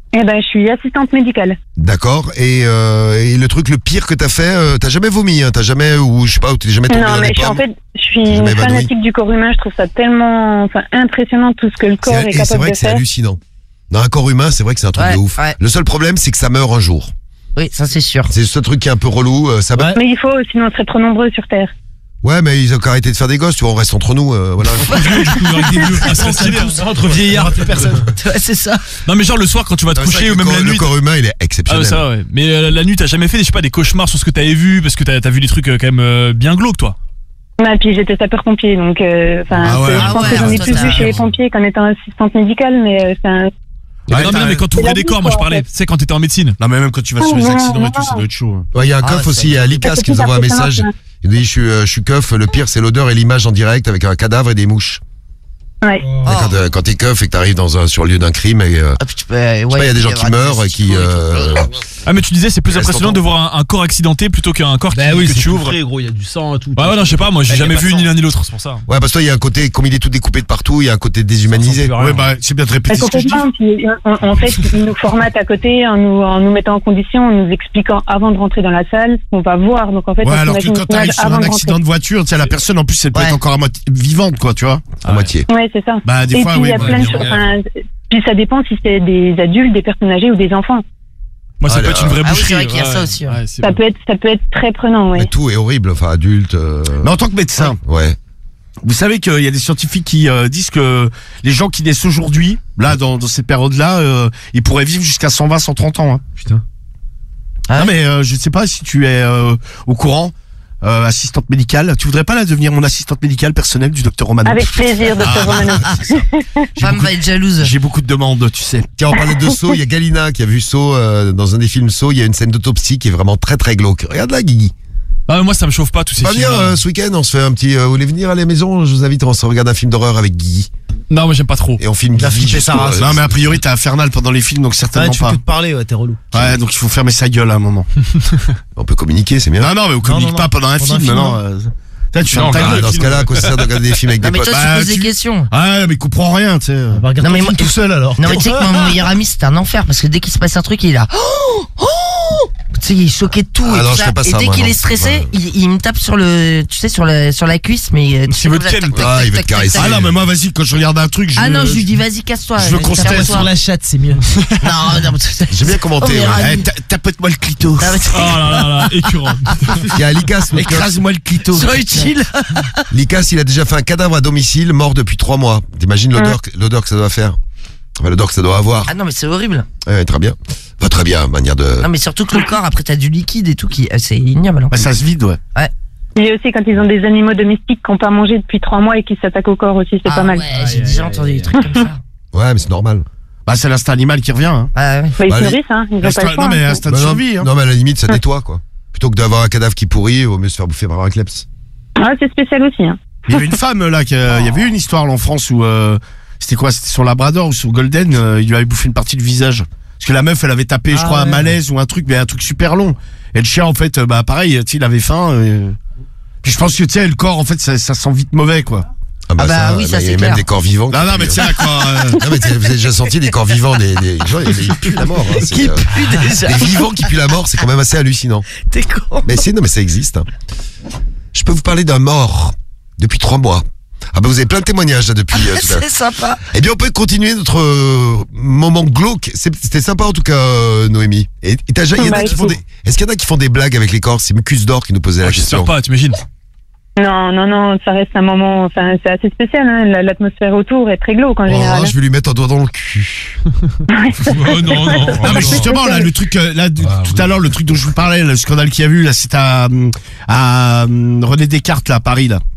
Speaker 9: Eh ben, je suis assistante médicale.
Speaker 2: D'accord. Et, euh, et le truc le pire que t'as fait, euh, t'as jamais vomi, hein, t'as jamais, ou je sais pas, ou t'es jamais tombé
Speaker 9: Non,
Speaker 2: dans
Speaker 9: mais
Speaker 2: les
Speaker 9: je suis, en
Speaker 2: pommes.
Speaker 9: fait, je suis
Speaker 2: J'ai
Speaker 9: une
Speaker 2: jamais évanoui.
Speaker 9: fanatique du corps humain. Je trouve ça tellement, enfin, impressionnant tout ce que le corps
Speaker 2: C'est-
Speaker 9: est
Speaker 2: et c'est
Speaker 9: capable
Speaker 2: vrai
Speaker 9: de
Speaker 2: que c'est
Speaker 9: faire.
Speaker 2: hallucinant. Dans un corps humain, c'est vrai que c'est un truc
Speaker 5: Ouais,
Speaker 2: de ouf.
Speaker 5: ouais.
Speaker 2: Le seul problème, c'est que ça meurt un jour.
Speaker 5: Oui, ça c'est sûr.
Speaker 2: C'est ce truc qui est un peu relou. euh, ça va.
Speaker 4: Ouais.
Speaker 9: Mais il faut, sinon on serait trop nombreux sur Terre.
Speaker 2: Ouais, mais ils ont qu'à arrêter de faire des gosses, tu vois, on reste entre nous, euh, voilà.
Speaker 8: Avec des vieux, ah, c'est stylé, hein.
Speaker 4: Entre vieillards, plus personne.
Speaker 5: Ouais, c'est ça.
Speaker 8: Non, mais genre le soir quand tu vas te
Speaker 2: Non, c'est vrai
Speaker 8: coucher
Speaker 2: que
Speaker 8: ou
Speaker 2: le
Speaker 8: même
Speaker 2: corps-
Speaker 8: la
Speaker 2: Le
Speaker 8: nuit.
Speaker 2: corps humain, il est
Speaker 8: Ah,
Speaker 2: exceptionnel.
Speaker 8: ouais, ça va, ouais. Mais euh, la nuit, t'as jamais fait, je sais pas, des cauchemars sur ce que t'avais vu parce que t'as as vu des trucs euh, quand même euh, bien glauques, toi.
Speaker 9: Et puis j'étais sapeur-pompier, donc, euh, enfin,
Speaker 2: Ah ouais.
Speaker 9: je
Speaker 5: Ah
Speaker 9: pense
Speaker 5: ouais,
Speaker 9: que j'en ai
Speaker 5: toi,
Speaker 9: plus
Speaker 5: t'as-
Speaker 9: vu chez les pompiers qu'en étant assistante médicale, mais euh, c'est un.
Speaker 8: Ouais, non, mais, non, mais quand t'ouvrais
Speaker 9: la
Speaker 8: des
Speaker 9: vie,
Speaker 8: corps, moi je
Speaker 9: quoi, en
Speaker 8: parlais,
Speaker 9: fait.
Speaker 8: tu sais, quand t'étais en médecine.
Speaker 6: Non, mais même quand tu vas
Speaker 9: Ah,
Speaker 6: sur les
Speaker 9: non,
Speaker 6: accidents et tout,
Speaker 9: non.
Speaker 6: ça doit être chaud. hein.
Speaker 2: Ouais, il y a un
Speaker 5: Ah,
Speaker 2: keuf
Speaker 5: ouais,
Speaker 2: aussi,
Speaker 5: c'est-
Speaker 2: il y a Likas
Speaker 9: c'est
Speaker 2: qui nous
Speaker 9: plus
Speaker 2: envoie un
Speaker 9: impressionnant,
Speaker 2: message.
Speaker 9: ça.
Speaker 2: Il dit, je suis, euh, je suis keuf, le pire c'est l'odeur et l'image en direct avec un cadavre et des mouches.
Speaker 9: Ouais.
Speaker 5: Oh.
Speaker 2: Quand, euh, quand t'es keuf et que t'arrives dans un, sur le lieu d'un crime et, euh,
Speaker 5: Ah, puis tu peux, ouais,
Speaker 2: je sais pas, il y a des gens
Speaker 5: peut
Speaker 2: qui
Speaker 5: avoir
Speaker 2: meurent et qui,
Speaker 5: testicles et tout.
Speaker 2: euh,
Speaker 8: Ah, mais tu disais, c'est plus
Speaker 2: Reste
Speaker 8: impressionnant
Speaker 2: en
Speaker 8: de voir un, un corps accidenté plutôt qu'un corps
Speaker 4: Bah
Speaker 8: qui,
Speaker 4: oui,
Speaker 8: que
Speaker 4: c'est
Speaker 8: tu
Speaker 4: tout
Speaker 8: ouvres.
Speaker 4: frais, gros, il y a du sang et tout.
Speaker 8: Ouais, ouais, non, je sais pas, moi j'ai
Speaker 4: Bah, y a
Speaker 8: jamais
Speaker 4: pas
Speaker 8: vu
Speaker 4: de
Speaker 8: ni
Speaker 4: sang.
Speaker 8: l'un ni l'autre, c'est pour ça.
Speaker 2: ouais, parce que toi, il y a un côté, comme il est tout découpé de partout, il y a un côté déshumanisé.
Speaker 8: Ça sent plus rien.
Speaker 6: Ouais, bah, c'est bien de
Speaker 9: Bah,
Speaker 6: répéter ce que je dis.
Speaker 9: complètement. Puis, en, en fait, ils nous formatent à côté en nous, en nous mettant en condition, en nous expliquant avant de rentrer dans la salle ce qu'on va voir. Donc en fait,
Speaker 6: Ouais,
Speaker 9: on
Speaker 6: alors que
Speaker 9: s'imagine
Speaker 6: quand
Speaker 9: une
Speaker 6: t'arrives
Speaker 9: image
Speaker 6: sur
Speaker 9: avant
Speaker 6: un
Speaker 9: de
Speaker 6: accident
Speaker 9: rentrer.
Speaker 6: de voiture, tu sais, la personne en plus, elle peut
Speaker 5: Ouais.
Speaker 6: être encore à moitié vivante, quoi, tu vois.
Speaker 2: À moitié.
Speaker 9: Ouais, c'est ça.
Speaker 6: Bah, des
Speaker 9: Et
Speaker 6: fois,
Speaker 9: puis il
Speaker 6: oui.
Speaker 9: y a
Speaker 6: bah,
Speaker 9: plein de
Speaker 6: ouais.
Speaker 9: choses. Enfin, puis ça dépend si c'est des adultes, des personnes âgées ou des enfants.
Speaker 8: Moi, ça
Speaker 2: Ah,
Speaker 8: peut
Speaker 2: là.
Speaker 8: être une vraie
Speaker 5: Ah oui,
Speaker 8: boucherie.
Speaker 5: c'est vrai qu'il y a ça
Speaker 8: ouais.
Speaker 5: aussi, ouais.
Speaker 8: Ouais, c'est
Speaker 9: Ça
Speaker 8: bon.
Speaker 9: peut être, ça peut être très prenant, ouais.
Speaker 2: Mais tout est horrible, enfin, adulte. euh,
Speaker 6: Mais en tant que médecin,
Speaker 2: Ouais.
Speaker 6: vous savez qu'il y a des scientifiques qui euh, disent que les gens qui naissent aujourd'hui, là, dans, dans cette période-là, euh, ils pourraient vivre jusqu'à cent vingt, cent trente ans. Hein.
Speaker 4: Putain.
Speaker 5: Ah
Speaker 6: non,
Speaker 5: ouais
Speaker 6: mais euh, je sais pas si tu es euh, au courant, euh, assistante médicale. Tu voudrais pas là devenir mon assistante médicale personnelle du docteur Romano?
Speaker 9: Avec plaisir, docteur Romano.
Speaker 6: J'ai
Speaker 5: Femme
Speaker 6: beaucoup,
Speaker 5: va être jalouse.
Speaker 6: j'ai beaucoup de demandes, tu sais.
Speaker 2: Tiens, on parlait de Saw, il y a Galina qui a vu Saw, euh, dans un des films Saw, il y a une scène d'autopsie qui est vraiment très très glauque. Regarde là, Guigui.
Speaker 8: Ah, moi, ça me chauffe pas tous ces
Speaker 2: Pas
Speaker 8: films.
Speaker 2: venir euh, ce week-end, on se fait un petit, euh, vous voulez venir à la maison? Je vous invite, on se regarde un film d'horreur avec Guigui.
Speaker 8: Non, moi j'aime pas trop.
Speaker 2: Et on filme
Speaker 4: Il a
Speaker 2: Guigui.
Speaker 4: flippé
Speaker 2: jusqu'au-
Speaker 4: sa race.
Speaker 2: euh,
Speaker 6: Non, mais a priori, t'es infernal pendant les films, donc
Speaker 4: Ouais,
Speaker 6: certainement
Speaker 4: tu fais
Speaker 6: pas.
Speaker 4: que de parler, ouais, t'es relou.
Speaker 6: Ouais, donc il faut fermer sa gueule à un moment.
Speaker 2: On peut communiquer, c'est bien.
Speaker 6: Non, non, mais on communique
Speaker 4: non,
Speaker 6: pas
Speaker 4: non.
Speaker 6: pendant un
Speaker 4: Pendant un
Speaker 6: film,
Speaker 4: film,
Speaker 6: non.
Speaker 4: non.
Speaker 6: euh, Là, tu
Speaker 8: Non,
Speaker 6: fermes ta
Speaker 2: Ah,
Speaker 6: gueule.
Speaker 2: dans ce cas-là, quoi, ça sert de regarder des films avec
Speaker 5: Non,
Speaker 2: des
Speaker 5: mais
Speaker 2: potes.
Speaker 5: toi,
Speaker 6: Bah,
Speaker 5: tu poses des
Speaker 6: tu-
Speaker 5: questions.
Speaker 6: Ah, mais comprends rien, tu sais.
Speaker 4: Bah, regarde
Speaker 5: Non, mais
Speaker 4: ton
Speaker 5: moi-
Speaker 4: film tout seul alors.
Speaker 5: Non, mais tu sais que mon meilleur ami, c'était un enfer parce que dès qu'il se passe un truc, il est là. Oh, oh tu sais, il est choqué de tout.
Speaker 2: Ah
Speaker 5: et
Speaker 2: non,
Speaker 5: tout
Speaker 2: je
Speaker 5: ça.
Speaker 2: fais pas
Speaker 5: et
Speaker 2: ça,
Speaker 5: dès
Speaker 2: moi,
Speaker 5: qu'il
Speaker 2: non.
Speaker 5: est stressé,
Speaker 2: Ouais.
Speaker 5: il, il me tape sur le, tu sais, sur la, sur la cuisse, mais euh, tu sais,
Speaker 8: veut
Speaker 5: comme
Speaker 8: te
Speaker 5: ça,
Speaker 8: ken.
Speaker 5: tac, tac,
Speaker 2: Ah,
Speaker 5: tac,
Speaker 2: il veut
Speaker 5: tac,
Speaker 2: te caresser.
Speaker 5: tac,
Speaker 6: Ah
Speaker 5: tac.
Speaker 6: non, mais moi, vas-y, quand je regarde un truc, je.
Speaker 5: Ah non, je lui dis, vas-y, casse-toi.
Speaker 6: je veux qu'on se
Speaker 5: Casse-toi.
Speaker 6: teste
Speaker 4: Sur la chatte, c'est mieux.
Speaker 5: Non, non, mais-
Speaker 2: J'ai bien commenté.
Speaker 5: Oh, mais
Speaker 2: ouais.
Speaker 5: ravi.
Speaker 6: Eh, ta- tapote-moi le clito.
Speaker 5: Non, mais-
Speaker 8: Oh là là là, écurant.
Speaker 2: Il y a Likas, notre keuf.
Speaker 6: Écrase-moi le clito.
Speaker 5: Sois utile.
Speaker 2: Likas, il a déjà fait un cadavre à domicile, mort depuis trois mois. T'imagines l'odeur, que- l'odeur que ça doit faire? Enfin, l'odeur que ça doit avoir.
Speaker 5: Ah non, mais c'est horrible.
Speaker 2: Ouais, très bien. Pas très bien, manière de.
Speaker 5: Non, mais surtout que le corps, après, t'as du liquide et tout qui, euh, c'est ignoble. hein.
Speaker 6: Bah, ça se vide, ouais.
Speaker 9: Et aussi quand ils ont des animaux domestiques qui n'ont pas mangé depuis trois mois et qui s'attaquent au corps aussi, c'est
Speaker 5: Ah
Speaker 9: pas mal.
Speaker 5: ouais, j'ai déjà entendu des trucs comme ça.
Speaker 2: Ouais, mais c'est normal.
Speaker 6: Bah, c'est l'instinct animal qui revient, hein.
Speaker 5: Ah ouais.
Speaker 9: Bah, ils
Speaker 2: Bah,
Speaker 9: se
Speaker 2: les-
Speaker 9: nourrissent, hein. Ils ont pas
Speaker 6: Instinct-
Speaker 9: le choix.
Speaker 6: non, mais
Speaker 9: hein.
Speaker 6: instinct de
Speaker 2: Bah, non,
Speaker 6: survie, hein.
Speaker 2: non, mais à la limite, ça nettoie, quoi. Plutôt que d'avoir un cadavre qui pourrit, il vaut mieux se faire bouffer par un kleps.
Speaker 9: Ah, c'est spécial aussi, hein.
Speaker 6: Il y avait une femme, là, qui, euh, il y avait eu une histoire, là, en France, où, euh, c'était quoi? C'était sur Labrador ou sur Golden, euh, il lui avait bouffé une partie du visage. Parce que la meuf, elle avait tapé, je
Speaker 4: Ah
Speaker 6: crois, un
Speaker 4: ouais.
Speaker 6: malaise ou un truc, mais un truc super long. Et le chien, en fait, euh, bah, pareil, tu sais, il avait faim, euh, puis je pense que, tu sais, le corps, en fait, ça, ça sent vite mauvais, quoi.
Speaker 2: Ah bah,
Speaker 5: Ah bah
Speaker 2: ça,
Speaker 5: oui, ça,
Speaker 2: il y a
Speaker 5: c'est
Speaker 2: même
Speaker 5: clair.
Speaker 2: des corps vivants.
Speaker 6: Non,
Speaker 2: qui
Speaker 6: non, mais
Speaker 2: puent.
Speaker 6: tu sais, quoi, euh,
Speaker 2: Non, mais vous avez déjà senti des corps vivants, des, des gens, ils puent la mort. Hein, c'est,
Speaker 5: Qui
Speaker 2: euh,
Speaker 5: pue déjà.
Speaker 2: des vivants qui puent la mort, c'est quand même assez hallucinant.
Speaker 5: T'es con.
Speaker 2: Mais c'est, non, mais ça existe. Hein. Je peux vous parler d'un mort depuis trois mois. Ah bah vous avez plein de témoignages là depuis euh, tout à l'heure.
Speaker 5: C'est sympa.
Speaker 2: Eh bien on peut continuer notre euh, moment glauque. C'est- C'était sympa en tout cas, euh, Noémie. Et, et t'as déjà- il y en a
Speaker 9: Bah,
Speaker 2: qui font des. Est-ce qu'il y en a qui font des blagues avec les corps? C'est Mucus d'or qui nous posait la
Speaker 8: Ah, J'espère
Speaker 2: question.
Speaker 8: pas, t'imagines?
Speaker 9: Non, non, non, ça reste un moment, enfin, c'est assez spécial, hein. La- L'atmosphère autour est très glauque en général.
Speaker 2: Oh, je vais lui mettre un doigt dans le cul.
Speaker 8: Oh non, non.
Speaker 6: Non mais justement là le truc euh, là de-
Speaker 8: Ah,
Speaker 6: tout
Speaker 8: oui.
Speaker 6: à l'heure le truc dont je vous parlais le scandale qu'il y a eu là c'est à, hum, à hum, René Descartes là à Paris là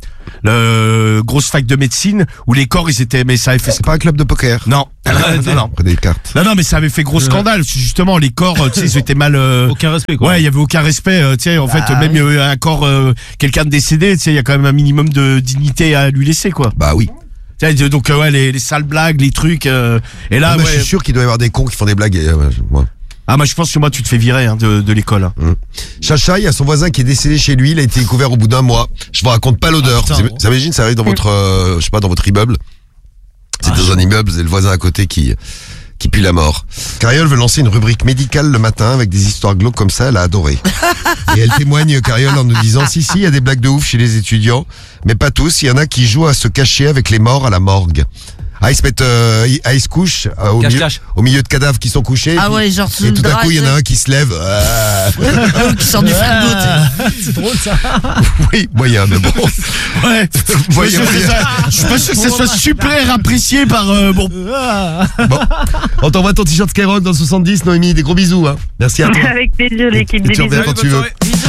Speaker 6: le grosse fac de médecine où les corps ils étaient mais ça avait fait
Speaker 2: C'est pas un club de poker.
Speaker 6: non non non
Speaker 2: Prenez des cartes.
Speaker 6: non non mais ça avait fait gros scandale parce que justement les corps euh, tu sais ils étaient mal euh,
Speaker 4: Aucun respect, quoi.
Speaker 6: ouais il y avait aucun respect euh, tu sais en fait
Speaker 5: Bah,
Speaker 6: même euh, un corps euh, quelqu'un de décédé tu sais il y a quand même un minimum de dignité à lui laisser quoi.
Speaker 2: Bah oui.
Speaker 6: Tu sais, donc euh, ouais les, les sales blagues les trucs euh, et là
Speaker 2: Ah, bah,
Speaker 6: ouais.
Speaker 2: je suis sûr qu'il doit y avoir des cons qui font des blagues. Et, euh, moi.
Speaker 6: Ah moi je pense que moi tu te fais virer hein, de, de l'école hein.
Speaker 2: Chacha, il y a son voisin qui est décédé chez lui. Il a été découvert au bout d'un mois. Je vous raconte pas l'odeur.
Speaker 4: Ah, putain,
Speaker 2: Vous
Speaker 4: bon.
Speaker 2: vous imaginez, ça arrive dans votre, euh, je sais pas, dans votre immeuble. C'est
Speaker 4: Ah,
Speaker 2: dans un immeuble, c'est le voisin à côté qui qui pue la mort. Cariole veut lancer une rubrique médicale le matin avec des histoires glauques comme ça, elle a adoré. Et elle témoigne, Cariole, en nous disant, si, si, il y a des blagues de ouf chez les étudiants, mais pas tous, il y en a qui jouent à se cacher avec les morts à la morgue. Ah, ils se mettent, euh, ils, ah, ils se couchent euh, au,
Speaker 7: Cache,
Speaker 2: milieu,
Speaker 7: cache.
Speaker 2: au milieu de cadavres qui sont couchés.
Speaker 5: Ah
Speaker 2: puis-
Speaker 5: ouais, genre sous
Speaker 2: et
Speaker 5: le
Speaker 2: tout d'un
Speaker 5: drap,
Speaker 2: coup, il y en a
Speaker 5: tu
Speaker 2: un qui se lève. Ah.
Speaker 5: sais, qui sort du frigo, tu sais.
Speaker 4: C'est drôle ça.
Speaker 2: Oui, moyen, mais bon.
Speaker 6: Ouais.
Speaker 2: Moyen,
Speaker 6: Je suis pas sûr que
Speaker 2: moyen.
Speaker 6: ça- je suis pas sûr que ça soit super apprécié par euh, bon.
Speaker 2: Bon. On t'envoie ton t-shirt Skyrock dans le soixante-dix, Noémie. Des gros bisous, hein. Merci à toi.
Speaker 9: Avec plaisir, l'équipe
Speaker 2: Et
Speaker 9: des
Speaker 2: tu reviens
Speaker 9: bisous.
Speaker 2: quand tu veux.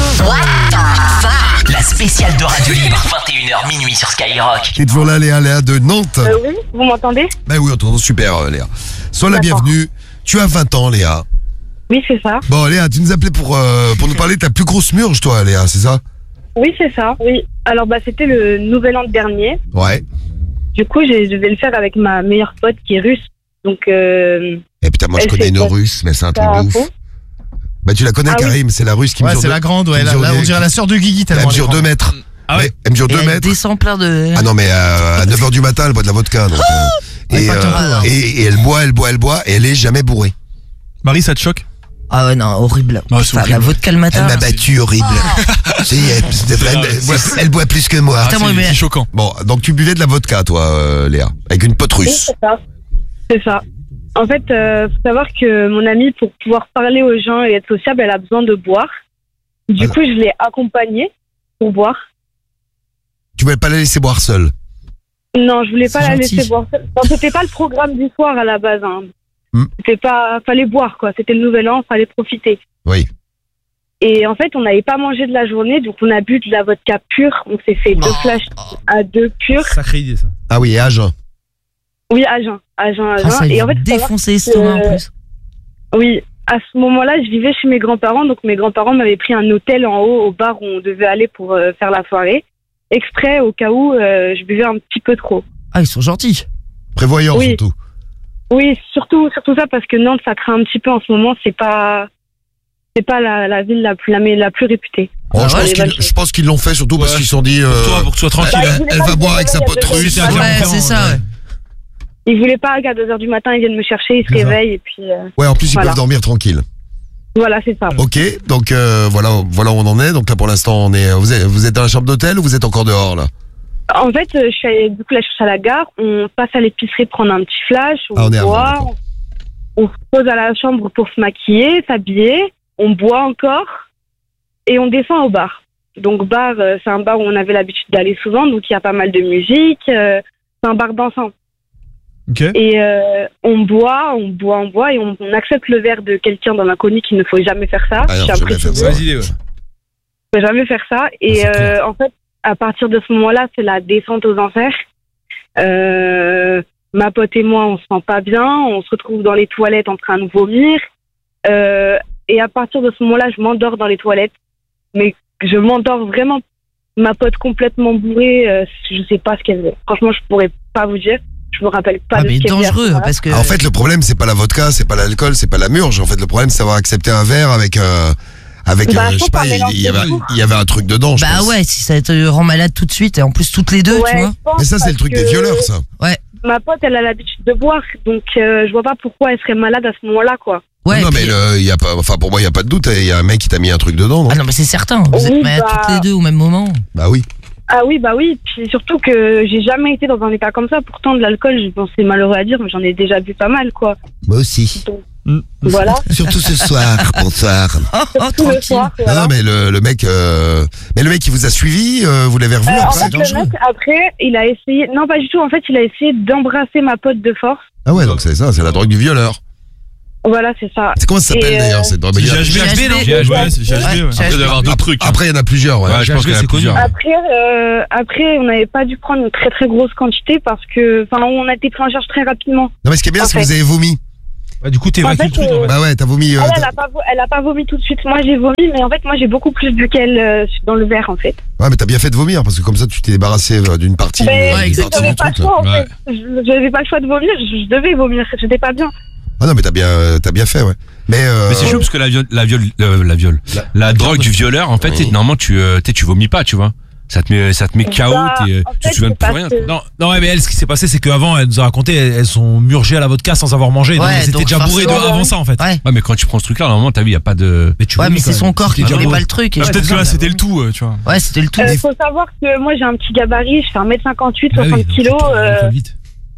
Speaker 1: La spéciale de Radio Libre, vingt et une heures minuit sur Skyrock.
Speaker 2: T'es toujours là, Léa, Léa de Nantes.
Speaker 9: Euh, oui, vous m'entendez?
Speaker 2: Bah oui, on t'entend super, euh, Léa. Sois la
Speaker 9: D'accord.
Speaker 2: bienvenue. Tu as vingt ans, Léa.
Speaker 9: Oui, c'est ça.
Speaker 2: Bon, Léa, tu nous appelais pour, euh, pour nous parler de ta plus grosse murge, toi, Léa, c'est ça?
Speaker 9: Oui, c'est ça. Oui. Alors, bah, c'était le nouvel an dernier.
Speaker 2: Ouais.
Speaker 9: Du coup, j'ai- je vais le faire avec ma meilleure pote qui est russe. Donc, euh,
Speaker 2: Et putain, moi, je
Speaker 9: Elle
Speaker 2: connais
Speaker 9: fait
Speaker 2: une
Speaker 9: quoi
Speaker 2: russe, mais c'est un truc
Speaker 9: ça
Speaker 2: de ouf.
Speaker 9: info.
Speaker 2: Bah, tu la connais,
Speaker 9: Ah oui.
Speaker 2: Karim, c'est la russe qui
Speaker 6: Ouais,
Speaker 2: mesure
Speaker 6: c'est
Speaker 2: deux-
Speaker 6: la grande, ouais.
Speaker 2: qui
Speaker 6: Là,
Speaker 2: mesure
Speaker 6: là, on
Speaker 2: des-
Speaker 6: dirait la sœur de Guigui
Speaker 2: Elle
Speaker 6: tellement.
Speaker 2: mesure
Speaker 6: elle est
Speaker 2: deux
Speaker 6: grande.
Speaker 2: mètres.
Speaker 8: Ah ouais.
Speaker 2: Mais Elle mesure
Speaker 5: Et
Speaker 2: deux
Speaker 5: elle
Speaker 2: mètres.
Speaker 5: descend plein de...
Speaker 2: Ah non, mais euh, à neuf heures du matin, elle boit de la vodka. Donc, euh, et,
Speaker 6: pas
Speaker 2: euh,
Speaker 6: qu'un peu,
Speaker 2: et, et elle boit, elle boit, elle boit, et elle est jamais bourrée.
Speaker 8: Marie, ça te choque?
Speaker 5: Ah ouais, non, horrible.
Speaker 8: Ah, c'est
Speaker 5: Enfin, la
Speaker 8: horrible.
Speaker 5: vodka le
Speaker 2: Elle
Speaker 5: matin.
Speaker 2: m'a battu, horrible. Si, elle, c'est vrai, elle, boit, elle boit plus que moi.
Speaker 8: Ah,
Speaker 5: Putain, moi,
Speaker 8: c'est
Speaker 5: mais-
Speaker 8: c'est choquant.
Speaker 2: Bon, donc tu buvais de la vodka, toi, euh, Léa, avec une pote
Speaker 9: oui,
Speaker 2: russe.
Speaker 9: c'est ça. C'est ça. En fait, euh, faut savoir que mon amie, pour pouvoir parler aux gens et être sociable, elle a besoin de boire. Du
Speaker 2: Ah.
Speaker 9: coup, je l'ai accompagnée pour boire.
Speaker 2: Tu voulais pas la laisser boire seule.
Speaker 9: Non, je voulais
Speaker 5: C'est
Speaker 9: pas la
Speaker 5: gentil.
Speaker 9: laisser boire. Non, c'était pas le programme du soir à la base. Hein.
Speaker 2: Hmm.
Speaker 9: C'était pas, fallait boire quoi. C'était le nouvel an, fallait profiter.
Speaker 2: Oui.
Speaker 9: Et en fait, on n'avait pas mangé de la journée, donc on a bu de la vodka pure. On s'est fait deux flashs à deux pures.
Speaker 4: Sacrée idée ça.
Speaker 2: Ah oui, et à jeun.
Speaker 9: Oui, à jeun, à jeun, à jeun.
Speaker 5: Ah, ça
Speaker 9: et en fait,
Speaker 5: lui
Speaker 9: faut savoir
Speaker 5: défoncer l'estomac en
Speaker 9: que-
Speaker 5: plus.
Speaker 9: Oui, à ce moment-là, je vivais chez mes grands-parents, donc mes grands-parents m'avaient pris un hôtel en haut au bar où on devait aller pour euh, faire la soirée, exprès au cas où euh, je buvais un petit peu trop.
Speaker 5: Ah, ils sont gentils.
Speaker 2: Prévoyant
Speaker 9: Oui.
Speaker 2: surtout.
Speaker 9: Oui, surtout, surtout ça parce que Nantes, ça craint un petit peu en ce moment. C'est pas, c'est pas la, la ville la plus, la, la plus réputée.
Speaker 2: Oh,
Speaker 5: Ah
Speaker 2: je,
Speaker 5: ouais,
Speaker 2: pense
Speaker 9: les
Speaker 2: qu'ils,
Speaker 9: vaches.
Speaker 2: je pense qu'ils l'ont fait surtout parce
Speaker 7: Ouais.
Speaker 2: qu'ils se sont dit. euh,
Speaker 7: Pour toi, pour que tu sois tranquille.
Speaker 9: Bah,
Speaker 2: elle,
Speaker 9: ils voulaient
Speaker 2: elle
Speaker 9: pas
Speaker 2: va
Speaker 9: le
Speaker 2: boire
Speaker 9: dire,
Speaker 2: avec sa
Speaker 9: il y a
Speaker 2: pote
Speaker 9: deux
Speaker 2: russe.
Speaker 8: C'était à
Speaker 9: Ouais,
Speaker 8: Clermont-Ferrand,
Speaker 5: Ouais, c'est ça, ouais.
Speaker 9: Ils voulaient pas qu'à deux heures du matin, ils viennent me chercher, ils se
Speaker 2: C'est ça.
Speaker 9: réveillent et puis euh,
Speaker 2: Ouais, en plus ils
Speaker 9: Voilà.
Speaker 2: peuvent dormir tranquille.
Speaker 9: voilà, c'est ça.
Speaker 2: Ok, donc euh, voilà, voilà où on en est. Donc là pour l'instant, on est. Vous êtes, vous êtes dans la chambre d'hôtel ou vous êtes encore dehors là?
Speaker 9: En fait, euh, je suis allée- du coup là, je suis à la gare, on passe à l'épicerie prendre un petit flash, on
Speaker 2: Ah, on est avant,
Speaker 9: boit,
Speaker 2: d'accord.
Speaker 9: on se pose à la chambre pour se maquiller, s'habiller, on boit encore et on descend au bar. Donc bar, euh, c'est un bar où on avait l'habitude d'aller souvent, donc il y a pas mal de musique, euh, c'est un bar dansant.
Speaker 8: Ok.
Speaker 9: Et euh, on boit, on boit, on boit et on, on accepte le verre de quelqu'un d'un inconnu qu'il ne faut jamais faire ça.
Speaker 2: Ah non,
Speaker 9: Je tiens à
Speaker 2: jamais
Speaker 9: préciser.
Speaker 2: faire ça.
Speaker 7: Vas-y, ouais.
Speaker 9: Je peux jamais faire ça. Et
Speaker 2: c'est
Speaker 9: euh, en fait, à partir de ce moment-là, c'est la descente aux enfers. Euh, ma pote et moi, on se sent pas bien. On se retrouve dans les toilettes en train de vomir. Euh, et à partir de ce moment-là, je m'endors dans les toilettes. Mais je m'endors vraiment. Ma pote complètement bourrée. Euh, je sais pas ce qu'elle faisait. Franchement, je pourrais pas vous dire. Je me rappelle pas
Speaker 5: Ah,
Speaker 9: de
Speaker 5: mais
Speaker 9: ce qu'elle faisait à ce
Speaker 5: dangereux,
Speaker 9: moment-là.
Speaker 5: parce que.
Speaker 2: Ah, en fait, le problème c'est pas la vodka, c'est pas l'alcool, c'est pas la murge. En fait, le problème c'est d'avoir accepté un verre avec. Euh, avec,
Speaker 9: Bah,
Speaker 2: euh,
Speaker 9: je
Speaker 2: je sais
Speaker 9: pense
Speaker 2: pas,
Speaker 9: un
Speaker 2: il,
Speaker 9: mélange
Speaker 2: il y
Speaker 9: de
Speaker 2: avait,
Speaker 9: tout.
Speaker 2: il y avait un truc dedans. Je
Speaker 5: Bah
Speaker 2: pense.
Speaker 5: ouais, si ça te rend malade tout de suite, et en plus toutes les deux,
Speaker 9: Ouais,
Speaker 5: tu vois.
Speaker 9: je pense
Speaker 2: Mais ça, c'est le
Speaker 9: parce
Speaker 2: truc des
Speaker 9: que
Speaker 2: violeurs, ça.
Speaker 9: Ma pote, elle a l'habitude de boire. Donc, euh, je vois pas pourquoi elle serait malade à ce moment-là, quoi.
Speaker 5: Ouais,
Speaker 2: non,
Speaker 5: puis-
Speaker 2: mais le, il y a pas, enfin, pour moi, il y a pas de doute. Il y a un mec qui t'a mis un truc dedans, non?
Speaker 5: Ah non, mais c'est certain, vous
Speaker 9: Oui,
Speaker 5: êtes malades
Speaker 9: bah-
Speaker 5: toutes les deux au même moment.
Speaker 2: Bah oui.
Speaker 9: Ah oui, bah oui. Puis surtout que j'ai jamais été dans un état comme ça. Pourtant, de l'alcool, je pense c'est malheureux à dire, mais j'en ai déjà bu pas mal, quoi.
Speaker 2: Moi aussi.
Speaker 9: Voilà.
Speaker 2: Surtout ce soir. Bonsoir.
Speaker 5: Oh, oh,
Speaker 9: Tout le
Speaker 5: tranquille.
Speaker 9: soir,
Speaker 2: Non,
Speaker 9: voilà.
Speaker 2: non, mais le, le mec, euh, mais le mec, il vous a suivi, euh, vous l'avez revu
Speaker 9: Euh, en
Speaker 2: après?
Speaker 9: fait, le mec, après, il a essayé. Non, pas du tout. En fait, il a essayé d'embrasser ma pote de force.
Speaker 2: Ah ouais, donc c'est ça, c'est la drogue du violeur.
Speaker 9: Voilà, c'est ça.
Speaker 2: C'est comment ça s'appelle
Speaker 9: Et, euh,
Speaker 2: d'ailleurs cette drogue?
Speaker 8: C'est
Speaker 2: Il y a-
Speaker 8: G H B, non?
Speaker 5: G H B,
Speaker 8: Ouais, c'est G H B, ouais.
Speaker 5: Ouais,
Speaker 7: Après d'avoir d'autres trucs.
Speaker 2: Après, il y en a plusieurs, ouais.
Speaker 7: Ouais, je pense qu'il y en a
Speaker 4: c'est connu.
Speaker 7: plusieurs.
Speaker 9: Après, euh, après, on n'avait pas dû prendre une très très grosse quantité parce que, enfin, on a été pris en charge très rapidement.
Speaker 2: Non, mais ce qui est bien,
Speaker 9: En
Speaker 2: c'est que
Speaker 9: fait.
Speaker 2: vous avez vomi.
Speaker 4: Bah, du coup, t'es
Speaker 9: En
Speaker 4: vaincu
Speaker 9: fait,
Speaker 4: le truc.
Speaker 9: euh,
Speaker 4: en fait.
Speaker 2: Bah ouais, t'as vomi. euh,
Speaker 9: Elle,
Speaker 2: t'as-
Speaker 9: elle a pas, vo- elle a pas vomi tout de suite. Moi, j'ai vomi, mais en fait, moi, j'ai beaucoup plus bu qu'elle euh, dans le verre, en fait.
Speaker 2: Ouais, mais t'as bien fait de vomir parce que comme ça, tu t'es débarrassé euh, d'une partie,
Speaker 9: Mais
Speaker 2: euh,
Speaker 5: Ouais,
Speaker 2: d'une
Speaker 9: je
Speaker 2: partie
Speaker 9: n'avais
Speaker 2: du
Speaker 9: pas le
Speaker 2: truc. Là.
Speaker 9: choix, en
Speaker 7: Ouais.
Speaker 9: fait. Je n'avais pas le choix de vomir. Je, je devais vomir. J'étais pas bien.
Speaker 2: Ah non, mais t'as bien, euh, t'as bien fait, ouais. Mais, euh,
Speaker 7: Mais c'est chaud parce que la viol, la viol, euh, la viol, la drogue du violeur, en fait,
Speaker 2: Oui.
Speaker 7: c'est normalement tu, euh, t'sais, tu vomis pas, tu vois. Ça te met, ça te met K O,
Speaker 9: Bah,
Speaker 7: t'es-
Speaker 9: en
Speaker 7: tu
Speaker 9: fait,
Speaker 7: te souviens de
Speaker 9: c'est
Speaker 7: plus rien.
Speaker 9: parce que-
Speaker 4: Non, non, ouais, mais elle, ce qui s'est passé, c'est qu'avant, elle nous a raconté, elles, elles sont murgées à la vodka sans avoir mangé. donc
Speaker 5: Ouais,
Speaker 4: elles étaient
Speaker 5: donc
Speaker 4: déjà bourrées de,
Speaker 5: forcément,
Speaker 4: avant ça, en fait.
Speaker 5: Ouais.
Speaker 7: Ouais, mais quand tu prends ce truc-là, normalement, t'as vu, y a pas de.
Speaker 4: Mais tu
Speaker 5: Ouais,
Speaker 4: vomis,
Speaker 5: mais c'est
Speaker 4: quand
Speaker 5: son
Speaker 4: même.
Speaker 5: corps qui
Speaker 4: C'était
Speaker 5: voulait
Speaker 4: déjà
Speaker 5: pas
Speaker 4: bourré.
Speaker 5: le truc. et
Speaker 8: Bah,
Speaker 5: je-
Speaker 8: peut-être que là, c'était le tout, euh, tu vois.
Speaker 5: Ouais, c'était le tout.
Speaker 9: Il faut savoir que moi j'ai un petit gabarit, je fais un mètre cinquante-huit,
Speaker 4: Ah oui,
Speaker 9: soixante
Speaker 4: donc
Speaker 9: kilos.
Speaker 4: tu te
Speaker 9: euh,
Speaker 4: alcool vite.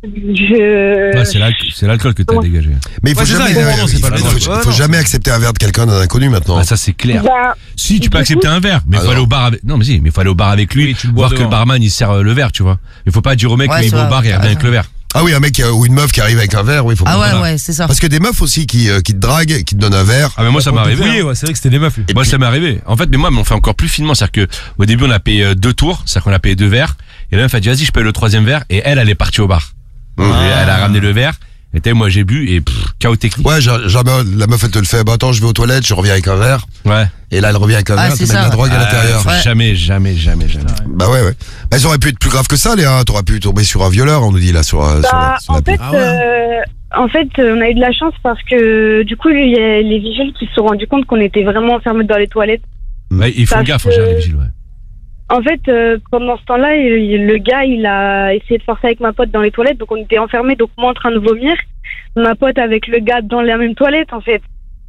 Speaker 9: je...
Speaker 7: Ouais, c'est l'alcool, c'est l'alcool que t'as
Speaker 9: Ouais.
Speaker 7: dégagé.
Speaker 2: Mais il faut
Speaker 4: Ouais, c'est ça,
Speaker 2: jamais,
Speaker 4: évidemment, c'est
Speaker 2: il
Speaker 4: pas
Speaker 2: faut-
Speaker 4: la
Speaker 2: il
Speaker 4: drogue.
Speaker 2: faut-
Speaker 4: Ouais,
Speaker 2: il faut
Speaker 4: non.
Speaker 2: jamais accepter un verre de quelqu'un d'un inconnu maintenant.
Speaker 7: Ah, ça, c'est clair.
Speaker 9: Bah,
Speaker 7: Si, tu
Speaker 9: du
Speaker 7: peux
Speaker 9: coup-
Speaker 7: accepter un verre, mais il
Speaker 2: Ah
Speaker 7: faut aller
Speaker 2: non.
Speaker 7: au bar avec. Non, mais si, mais faut aller au bar avec lui,
Speaker 4: Oui, tu le bois
Speaker 7: voir que le
Speaker 4: devant.
Speaker 7: barman il sert euh, le verre, tu vois. Il faut pas dire au mec
Speaker 5: Ouais,
Speaker 7: qu'il
Speaker 5: c'est
Speaker 7: va au
Speaker 5: vrai,
Speaker 7: bar et il
Speaker 5: t'as
Speaker 7: revient avec
Speaker 5: raison.
Speaker 7: le verre.
Speaker 2: Ah oui, un mec euh, ou une meuf qui arrive avec un verre, oui, faut
Speaker 5: Ah ouais,
Speaker 7: Voilà.
Speaker 5: ouais, c'est ça.
Speaker 2: Parce que des meufs aussi qui, euh, qui te draguent, qui te donnent un verre.
Speaker 7: Ah, mais moi, ça m'est arrivé.
Speaker 4: Oui,
Speaker 7: hein.
Speaker 4: ouais, c'est vrai que c'était des meufs. lui.
Speaker 7: Moi, ça m'est arrivé. En fait, mais moi, on fait encore plus finement. C'est-à-dire que, au début, on a payé euh, deux tours. C'est-à-dire qu'on a payé deux verres. Et la meuf a dit, vas-y, je paye le troisième verre. Et elle, elle est partie au bar. Et elle a ramené le verre. Et t'as vu, moi, j'ai bu et pff, chaos technique.
Speaker 2: Ouais, genre, jamais la meuf elle te le fait. Bah attends, je vais aux toilettes, je reviens avec un verre.
Speaker 7: Ouais.
Speaker 2: Et là elle revient avec un
Speaker 5: Ah,
Speaker 2: verre,
Speaker 5: c'est
Speaker 2: tu mets de
Speaker 5: ça.
Speaker 2: la drogue à
Speaker 7: Ah,
Speaker 2: l'intérieur.
Speaker 7: faut
Speaker 5: Ouais.
Speaker 7: Jamais, jamais, jamais, jamais.
Speaker 2: Bah ouais, ouais. Bah ça aurait pu être plus grave que ça, Léa. T'aurais pu tomber sur un violeur, on nous dit là sur, euh, sur,
Speaker 9: Bah,
Speaker 2: la- sur la
Speaker 9: en fait,
Speaker 4: Ah ouais.
Speaker 9: euh, en fait, euh, on a eu de la chance parce que du coup, il y a les vigiles qui se sont rendus compte qu'on était vraiment enfermés dans les toilettes.
Speaker 7: Ouais, ils font
Speaker 9: Parce
Speaker 7: gaffe en
Speaker 9: que-
Speaker 7: général, les vigiles, ouais.
Speaker 9: En fait, euh, pendant ce temps-là, il- le gars, il a essayé de forcer avec ma pote dans les toilettes, donc on était enfermés, donc moi en train de vomir, ma pote avec le gars dans la même toilette, en fait.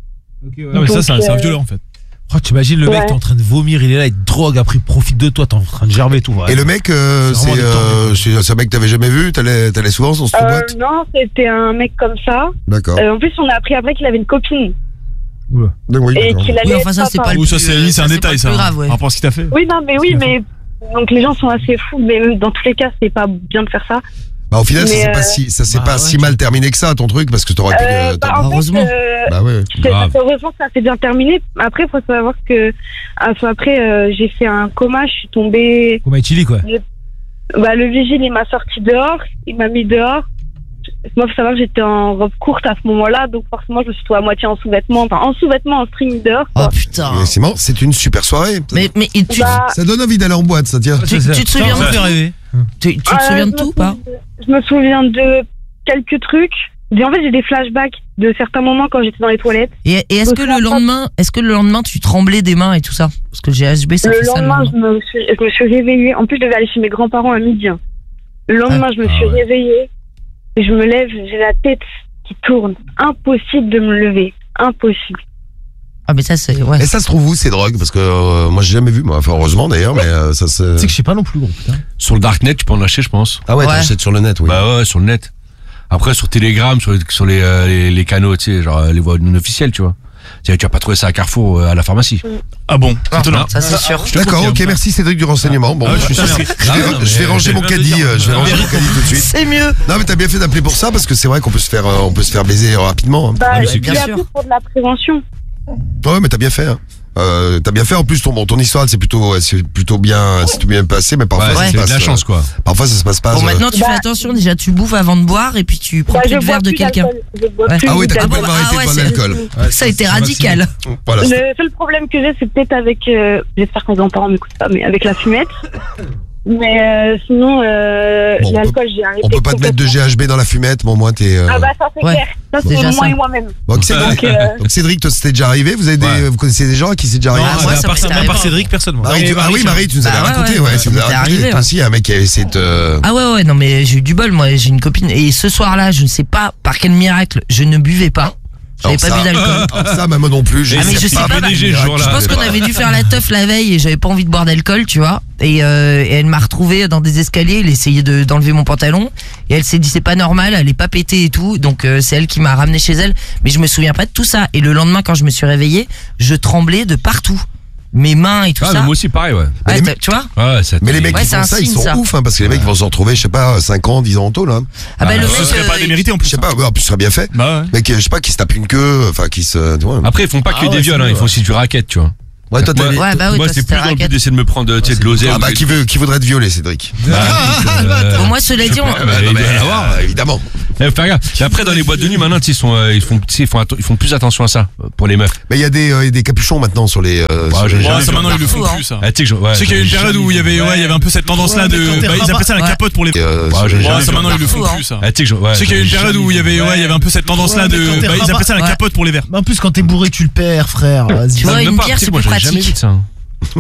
Speaker 8: Non, mais ça,
Speaker 9: Donc,
Speaker 8: c'est un- c'est un
Speaker 9: euh,
Speaker 8: violeur, en fait.
Speaker 4: Oh, t'imagines le mec,
Speaker 9: Ouais.
Speaker 4: t'es en train de vomir, il est là, il te drogue, après il profite de toi, t'es en train de gerber tout. Ouais.
Speaker 2: Et le mec, euh,
Speaker 4: C'est
Speaker 2: c'est
Speaker 4: vraiment des
Speaker 2: euh,
Speaker 4: temps,
Speaker 2: c'est c'est un mec que t'avais jamais vu, t'allais t'allais souvent dans cette
Speaker 9: Euh,
Speaker 2: boîte.
Speaker 9: non, c'était un mec comme ça.
Speaker 2: D'accord.
Speaker 9: Euh, en plus, on a appris après qu'il avait une copine
Speaker 4: Oula.
Speaker 2: Donc, oui,
Speaker 9: et
Speaker 2: d'accord.
Speaker 9: qu'il allait
Speaker 5: Oui, enfin, ça,
Speaker 9: être
Speaker 5: c'est
Speaker 9: papa.
Speaker 5: pas le
Speaker 8: Ou ça,
Speaker 5: plus,
Speaker 8: c'est
Speaker 5: euh,
Speaker 8: c'est un
Speaker 5: ça, c'est
Speaker 8: détail,
Speaker 5: pas
Speaker 8: ça.
Speaker 5: le plus grave,
Speaker 8: hein,
Speaker 5: ouais.
Speaker 8: Par rapport à ce qu'il t'a fait.
Speaker 9: Oui, non, mais oui, mais donc les gens sont assez fous, mais dans tous les cas, c'est pas bien de faire ça.
Speaker 2: Bah au final, ça
Speaker 9: Mais,
Speaker 2: s'est pas
Speaker 9: euh,
Speaker 2: si ça s'est
Speaker 4: bah,
Speaker 2: pas
Speaker 4: ouais,
Speaker 2: si
Speaker 4: tu-
Speaker 2: mal terminé que ça ton truc parce que t'aurais pu.
Speaker 9: Euh,
Speaker 2: euh,
Speaker 9: bah,
Speaker 2: t'as-
Speaker 9: en fait,
Speaker 5: Heureusement.
Speaker 9: euh,
Speaker 2: Bah ouais.
Speaker 9: c'est-
Speaker 7: Grave.
Speaker 9: heureusement que ça s'est bien terminé. Après, il faut savoir que ah, soit après, euh, j'ai fait un coma, je suis tombée.
Speaker 4: Comme Chili, quoi.
Speaker 9: Bah, le vigile, il m'a sorti dehors, il m'a mis dehors. Moi, faut savoir que j'étais en robe courte à ce moment-là, donc forcément, je me suis trouvée à moitié en sous-vêtements, enfin en sous-vêtements, en string dehors.
Speaker 5: Oh
Speaker 9: Quoi.
Speaker 5: putain.
Speaker 2: Et c'est marrant, c'est une super soirée.
Speaker 5: Mais, mais et tu,
Speaker 9: Bah,
Speaker 2: Ça donne envie d'aller en boîte, ça tient.
Speaker 5: tu, tu te
Speaker 4: Ça,
Speaker 5: souviens
Speaker 4: ça fait
Speaker 5: de
Speaker 4: rêver.
Speaker 5: tu, tu te
Speaker 9: euh,
Speaker 5: souviens de
Speaker 9: je
Speaker 5: tout
Speaker 9: me
Speaker 5: ou pas
Speaker 9: souviens- Je me souviens de quelques trucs. Et en fait, j'ai des flashbacks de certains moments quand j'étais dans les toilettes.
Speaker 5: Et, et est-ce
Speaker 9: Donc,
Speaker 5: que
Speaker 9: là,
Speaker 5: le lendemain, est-ce que le lendemain tu tremblais des mains et tout ça? Parce que le G H B ça
Speaker 9: Le
Speaker 5: fait ça le
Speaker 9: lendemain,
Speaker 5: lendemain.
Speaker 9: je me, suis, je me suis réveillée. En plus, je devais aller chez mes grands-parents à midi. hein. Le lendemain, je me
Speaker 7: Ah
Speaker 9: suis
Speaker 7: ouais.
Speaker 9: réveillée. Et je me lève, j'ai la tête qui tourne. Impossible de me lever. Impossible.
Speaker 5: Ah mais ça c'est ouais.
Speaker 2: Et ça se trouve où ces drogues? Parce que euh, moi j'ai jamais vu, moi. Enfin heureusement d'ailleurs, mais euh, ça se.
Speaker 4: Tu sais que je sais pas non plus, gros, putain.
Speaker 7: Sur le darknet, tu peux en acheter, je pense.
Speaker 2: Ah ouais,
Speaker 5: Ouais.
Speaker 2: t'achètes sur le net, oui.
Speaker 7: Bah ouais, sur le net. Après, sur Telegram, sur les, sur les, euh, les, les canaux, tu sais, genre euh, les voies non officielles, tu vois. Tu sais, tu vas pas trouver ça à Carrefour, euh, à la pharmacie.
Speaker 8: Ah bon,
Speaker 5: Ah,
Speaker 8: étonnant.
Speaker 5: ça c'est sûr.
Speaker 2: D'accord, ok,
Speaker 8: confirme.
Speaker 2: merci Cédric du renseignement. Bon,
Speaker 8: Ah, je suis
Speaker 2: je, vais-
Speaker 8: sûr.
Speaker 2: je
Speaker 7: Ah,
Speaker 2: vais,
Speaker 7: non,
Speaker 2: je vais
Speaker 7: mais-
Speaker 2: ranger mon
Speaker 8: mais-
Speaker 2: caddie, euh, je vais
Speaker 8: Ah,
Speaker 2: ranger
Speaker 8: mais-
Speaker 2: mon caddie tout de suite.
Speaker 5: C'est mieux.
Speaker 2: Non mais t'as bien fait d'appeler pour ça parce que c'est vrai qu'on peut se faire, euh, on peut se faire baiser rapidement. hein.
Speaker 9: Bah,
Speaker 7: Ah, mais c'est
Speaker 9: j'ai
Speaker 5: clair.
Speaker 9: appris pour de la prévention.
Speaker 2: Ouais, mais t'as bien fait. Hein. Euh, t'as bien fait. En plus, ton bon, ton histoire, c'est plutôt, c'est plutôt bien, c'est plutôt bien passé, mais parfois
Speaker 7: Ouais,
Speaker 2: ça
Speaker 7: c'est
Speaker 2: se
Speaker 7: de
Speaker 2: passe.
Speaker 7: la
Speaker 2: euh,
Speaker 7: chance, quoi.
Speaker 2: Parfois, ça se passe pas.
Speaker 5: Bon
Speaker 2: euh,
Speaker 5: maintenant tu
Speaker 9: Bah-
Speaker 5: fais attention, déjà tu bouffes avant de boire et puis tu prends
Speaker 9: Bah,
Speaker 5: plus
Speaker 9: je
Speaker 5: de verre
Speaker 9: bois
Speaker 5: de
Speaker 9: plus
Speaker 5: quelqu'un.
Speaker 9: d'alcool. Je bois
Speaker 5: Ouais.
Speaker 9: plus
Speaker 2: Ah oui, t'as
Speaker 9: d'alcool.
Speaker 2: complètement
Speaker 5: Ah
Speaker 2: arrêté
Speaker 5: ouais,
Speaker 2: de boire de
Speaker 5: c'est-
Speaker 2: l'alcool.
Speaker 5: Ça a été radical.
Speaker 2: Voilà.
Speaker 9: Le seul problème que j'ai, c'est peut-être avec. Euh, J'espère que mes grands-parents m'écoutent pas, mais avec la fumette. Mais euh, sinon, euh,
Speaker 2: Bon, on
Speaker 9: l'alcool, j'ai arrêté.
Speaker 2: On peut pas te mettre de
Speaker 9: complètement.
Speaker 2: G H B dans la fumette, bon, moi, t'es. euh,
Speaker 9: Ah bah ça c'est
Speaker 5: Ouais.
Speaker 9: clair. Ça c'est
Speaker 5: Déjà
Speaker 9: moi
Speaker 5: ça.
Speaker 9: et moi-même.
Speaker 2: Donc, Cédric,
Speaker 9: Donc, euh,
Speaker 2: donc, Cédric, toi, c'était déjà arrivé? Vous avez des,
Speaker 7: Ouais.
Speaker 2: vous connaissez des gens à qui c'est déjà
Speaker 8: Non,
Speaker 2: arrivé?
Speaker 5: Ah, moi,
Speaker 8: à
Speaker 5: ça
Speaker 8: part
Speaker 5: m'est
Speaker 8: ça, à
Speaker 5: arrivé.
Speaker 8: part Cédric, personne. moi.
Speaker 2: Marie, tu- ah oui, Marie, tu nous avais
Speaker 5: Bah ouais,
Speaker 2: raconté,
Speaker 5: ouais,
Speaker 2: ouais,
Speaker 5: ça
Speaker 2: tu nous
Speaker 5: m'était
Speaker 2: avais raconté.
Speaker 5: arrivé,
Speaker 2: Toi
Speaker 5: ouais.
Speaker 2: aussi, un mec qui avait essayé de te.
Speaker 5: Ah ouais ouais non mais j'ai eu du bol, moi j'ai une copine et ce soir-là je ne sais pas par quel miracle je ne buvais pas. J'avais pas
Speaker 2: Alors
Speaker 5: bu
Speaker 2: ça-
Speaker 5: d'alcool.
Speaker 2: alors ça, bah, moi non plus, j'ai
Speaker 5: Ah, mais je sais pas,
Speaker 2: par
Speaker 5: bah,
Speaker 2: quel
Speaker 7: ce
Speaker 2: miracle,
Speaker 7: jour-là.
Speaker 5: Je pense qu'on
Speaker 2: pas.
Speaker 5: avait dû faire la teuf la veille et j'avais pas envie de boire d'alcool, tu vois. Et, euh, et elle m'a retrouvé dans des escaliers, elle essayait de, d'enlever mon pantalon et elle s'est dit c'est pas normal, elle est pas pétée et tout. Donc euh, c'est elle qui m'a ramené chez elle. Mais je me souviens pas de tout ça. Et le lendemain quand je me suis réveillée, je tremblais de partout. Mes mains et tout
Speaker 7: Ah,
Speaker 5: ça.
Speaker 7: mais moi aussi, pareil, ouais.
Speaker 5: Ouais,
Speaker 2: les
Speaker 5: t'as-
Speaker 2: mecs-
Speaker 5: tu vois.
Speaker 7: Ouais, ça
Speaker 2: Mais les mecs
Speaker 5: Ouais,
Speaker 2: qui
Speaker 5: c'est
Speaker 2: font
Speaker 5: un
Speaker 2: ça, ils
Speaker 5: signe,
Speaker 2: sont
Speaker 5: ça.
Speaker 2: ouf, hein, parce que les mecs vont se retrouver, je sais pas, cinq ans, dix ans en tôle, hein.
Speaker 5: Ah bah
Speaker 7: Ah,
Speaker 5: le
Speaker 7: ouais,
Speaker 5: mec
Speaker 8: Ce serait pas
Speaker 5: euh,
Speaker 8: démérité en
Speaker 2: Je
Speaker 8: plus.
Speaker 2: sais pas, ouais, en plus, ce serait bien fait.
Speaker 8: Bah ouais.
Speaker 2: Mec, je sais pas, qui se tape une queue, enfin, qui se, tu vois.
Speaker 7: Après, ils font pas que
Speaker 4: Ah ouais,
Speaker 7: des viols,
Speaker 4: c'est
Speaker 7: hein, ils
Speaker 4: mieux,
Speaker 7: font aussi du racket, tu vois.
Speaker 2: Ouais, toi, t'as
Speaker 7: Moi,
Speaker 2: dit-
Speaker 5: Ouais, bah oui,
Speaker 7: moi
Speaker 5: toi,
Speaker 7: c'est
Speaker 5: c'était
Speaker 7: plus
Speaker 5: la
Speaker 7: dans le but
Speaker 5: raquette.
Speaker 7: d'essayer de me prendre, tu sais, de l'oseille.
Speaker 2: Ah bah, qui veut, qui voudrait te violer, Cédric?
Speaker 7: Bah, euh,
Speaker 5: Bon, moi cela dit on...
Speaker 7: bah, il
Speaker 2: Non,
Speaker 7: doit
Speaker 2: mais,
Speaker 7: y en avoir.
Speaker 2: euh, évidemment.
Speaker 7: Eh, fais gaffe. Et après, dans les boîtes de nuit, maintenant, tu sais, ils sont, euh, ils font, tu sais, ils font, atten- ils font plus attention à ça, euh, pour les meufs.
Speaker 2: Mais il y a des, euh, il y a des capuchons maintenant sur les, euh, sur
Speaker 7: j'ai
Speaker 2: les-
Speaker 7: jamais
Speaker 8: Ouais, ça
Speaker 7: vu.
Speaker 8: maintenant ils le font
Speaker 5: Partout,
Speaker 8: plus ça.
Speaker 7: Ah, tu sais que je, ouais,
Speaker 8: Je sais qu'il y a eu une
Speaker 7: j'ai
Speaker 8: période
Speaker 7: jamais
Speaker 8: où il y
Speaker 7: vu.
Speaker 8: avait, ouais, il y avait un peu cette tendance-là de,
Speaker 4: Ouais, mais quand t'es
Speaker 8: bah, ils
Speaker 4: rabat-
Speaker 8: appellent ça la
Speaker 5: Ouais.
Speaker 8: capote pour les. Ouais,
Speaker 2: euh,
Speaker 7: Ouais,
Speaker 2: sur
Speaker 7: j'ai
Speaker 2: les-
Speaker 7: jamais
Speaker 8: ça
Speaker 7: vu.
Speaker 8: maintenant ils le font
Speaker 5: Partout,
Speaker 8: plus ça.
Speaker 7: Ah, tu sais que je, ouais,
Speaker 8: Je sais qu'il y a eu une
Speaker 7: j'ai
Speaker 8: période
Speaker 7: jamais
Speaker 8: où il y avait, ouais, il y avait un peu cette tendance-là
Speaker 4: Ouais,
Speaker 8: de,
Speaker 4: mais quand t'es
Speaker 8: bah, ils
Speaker 4: rabat-
Speaker 8: appellent ça la
Speaker 5: Ouais.
Speaker 8: capote pour les verres.
Speaker 4: Mais en plus, quand t'es bourré, tu le perds, frère. Vas-y.
Speaker 5: Tu vois,
Speaker 7: Même
Speaker 5: une
Speaker 7: pas,
Speaker 5: bière
Speaker 7: tu sais,
Speaker 5: c'est
Speaker 7: moi,
Speaker 5: plus
Speaker 7: j'avais jamais
Speaker 5: pratique.
Speaker 7: vu de ça.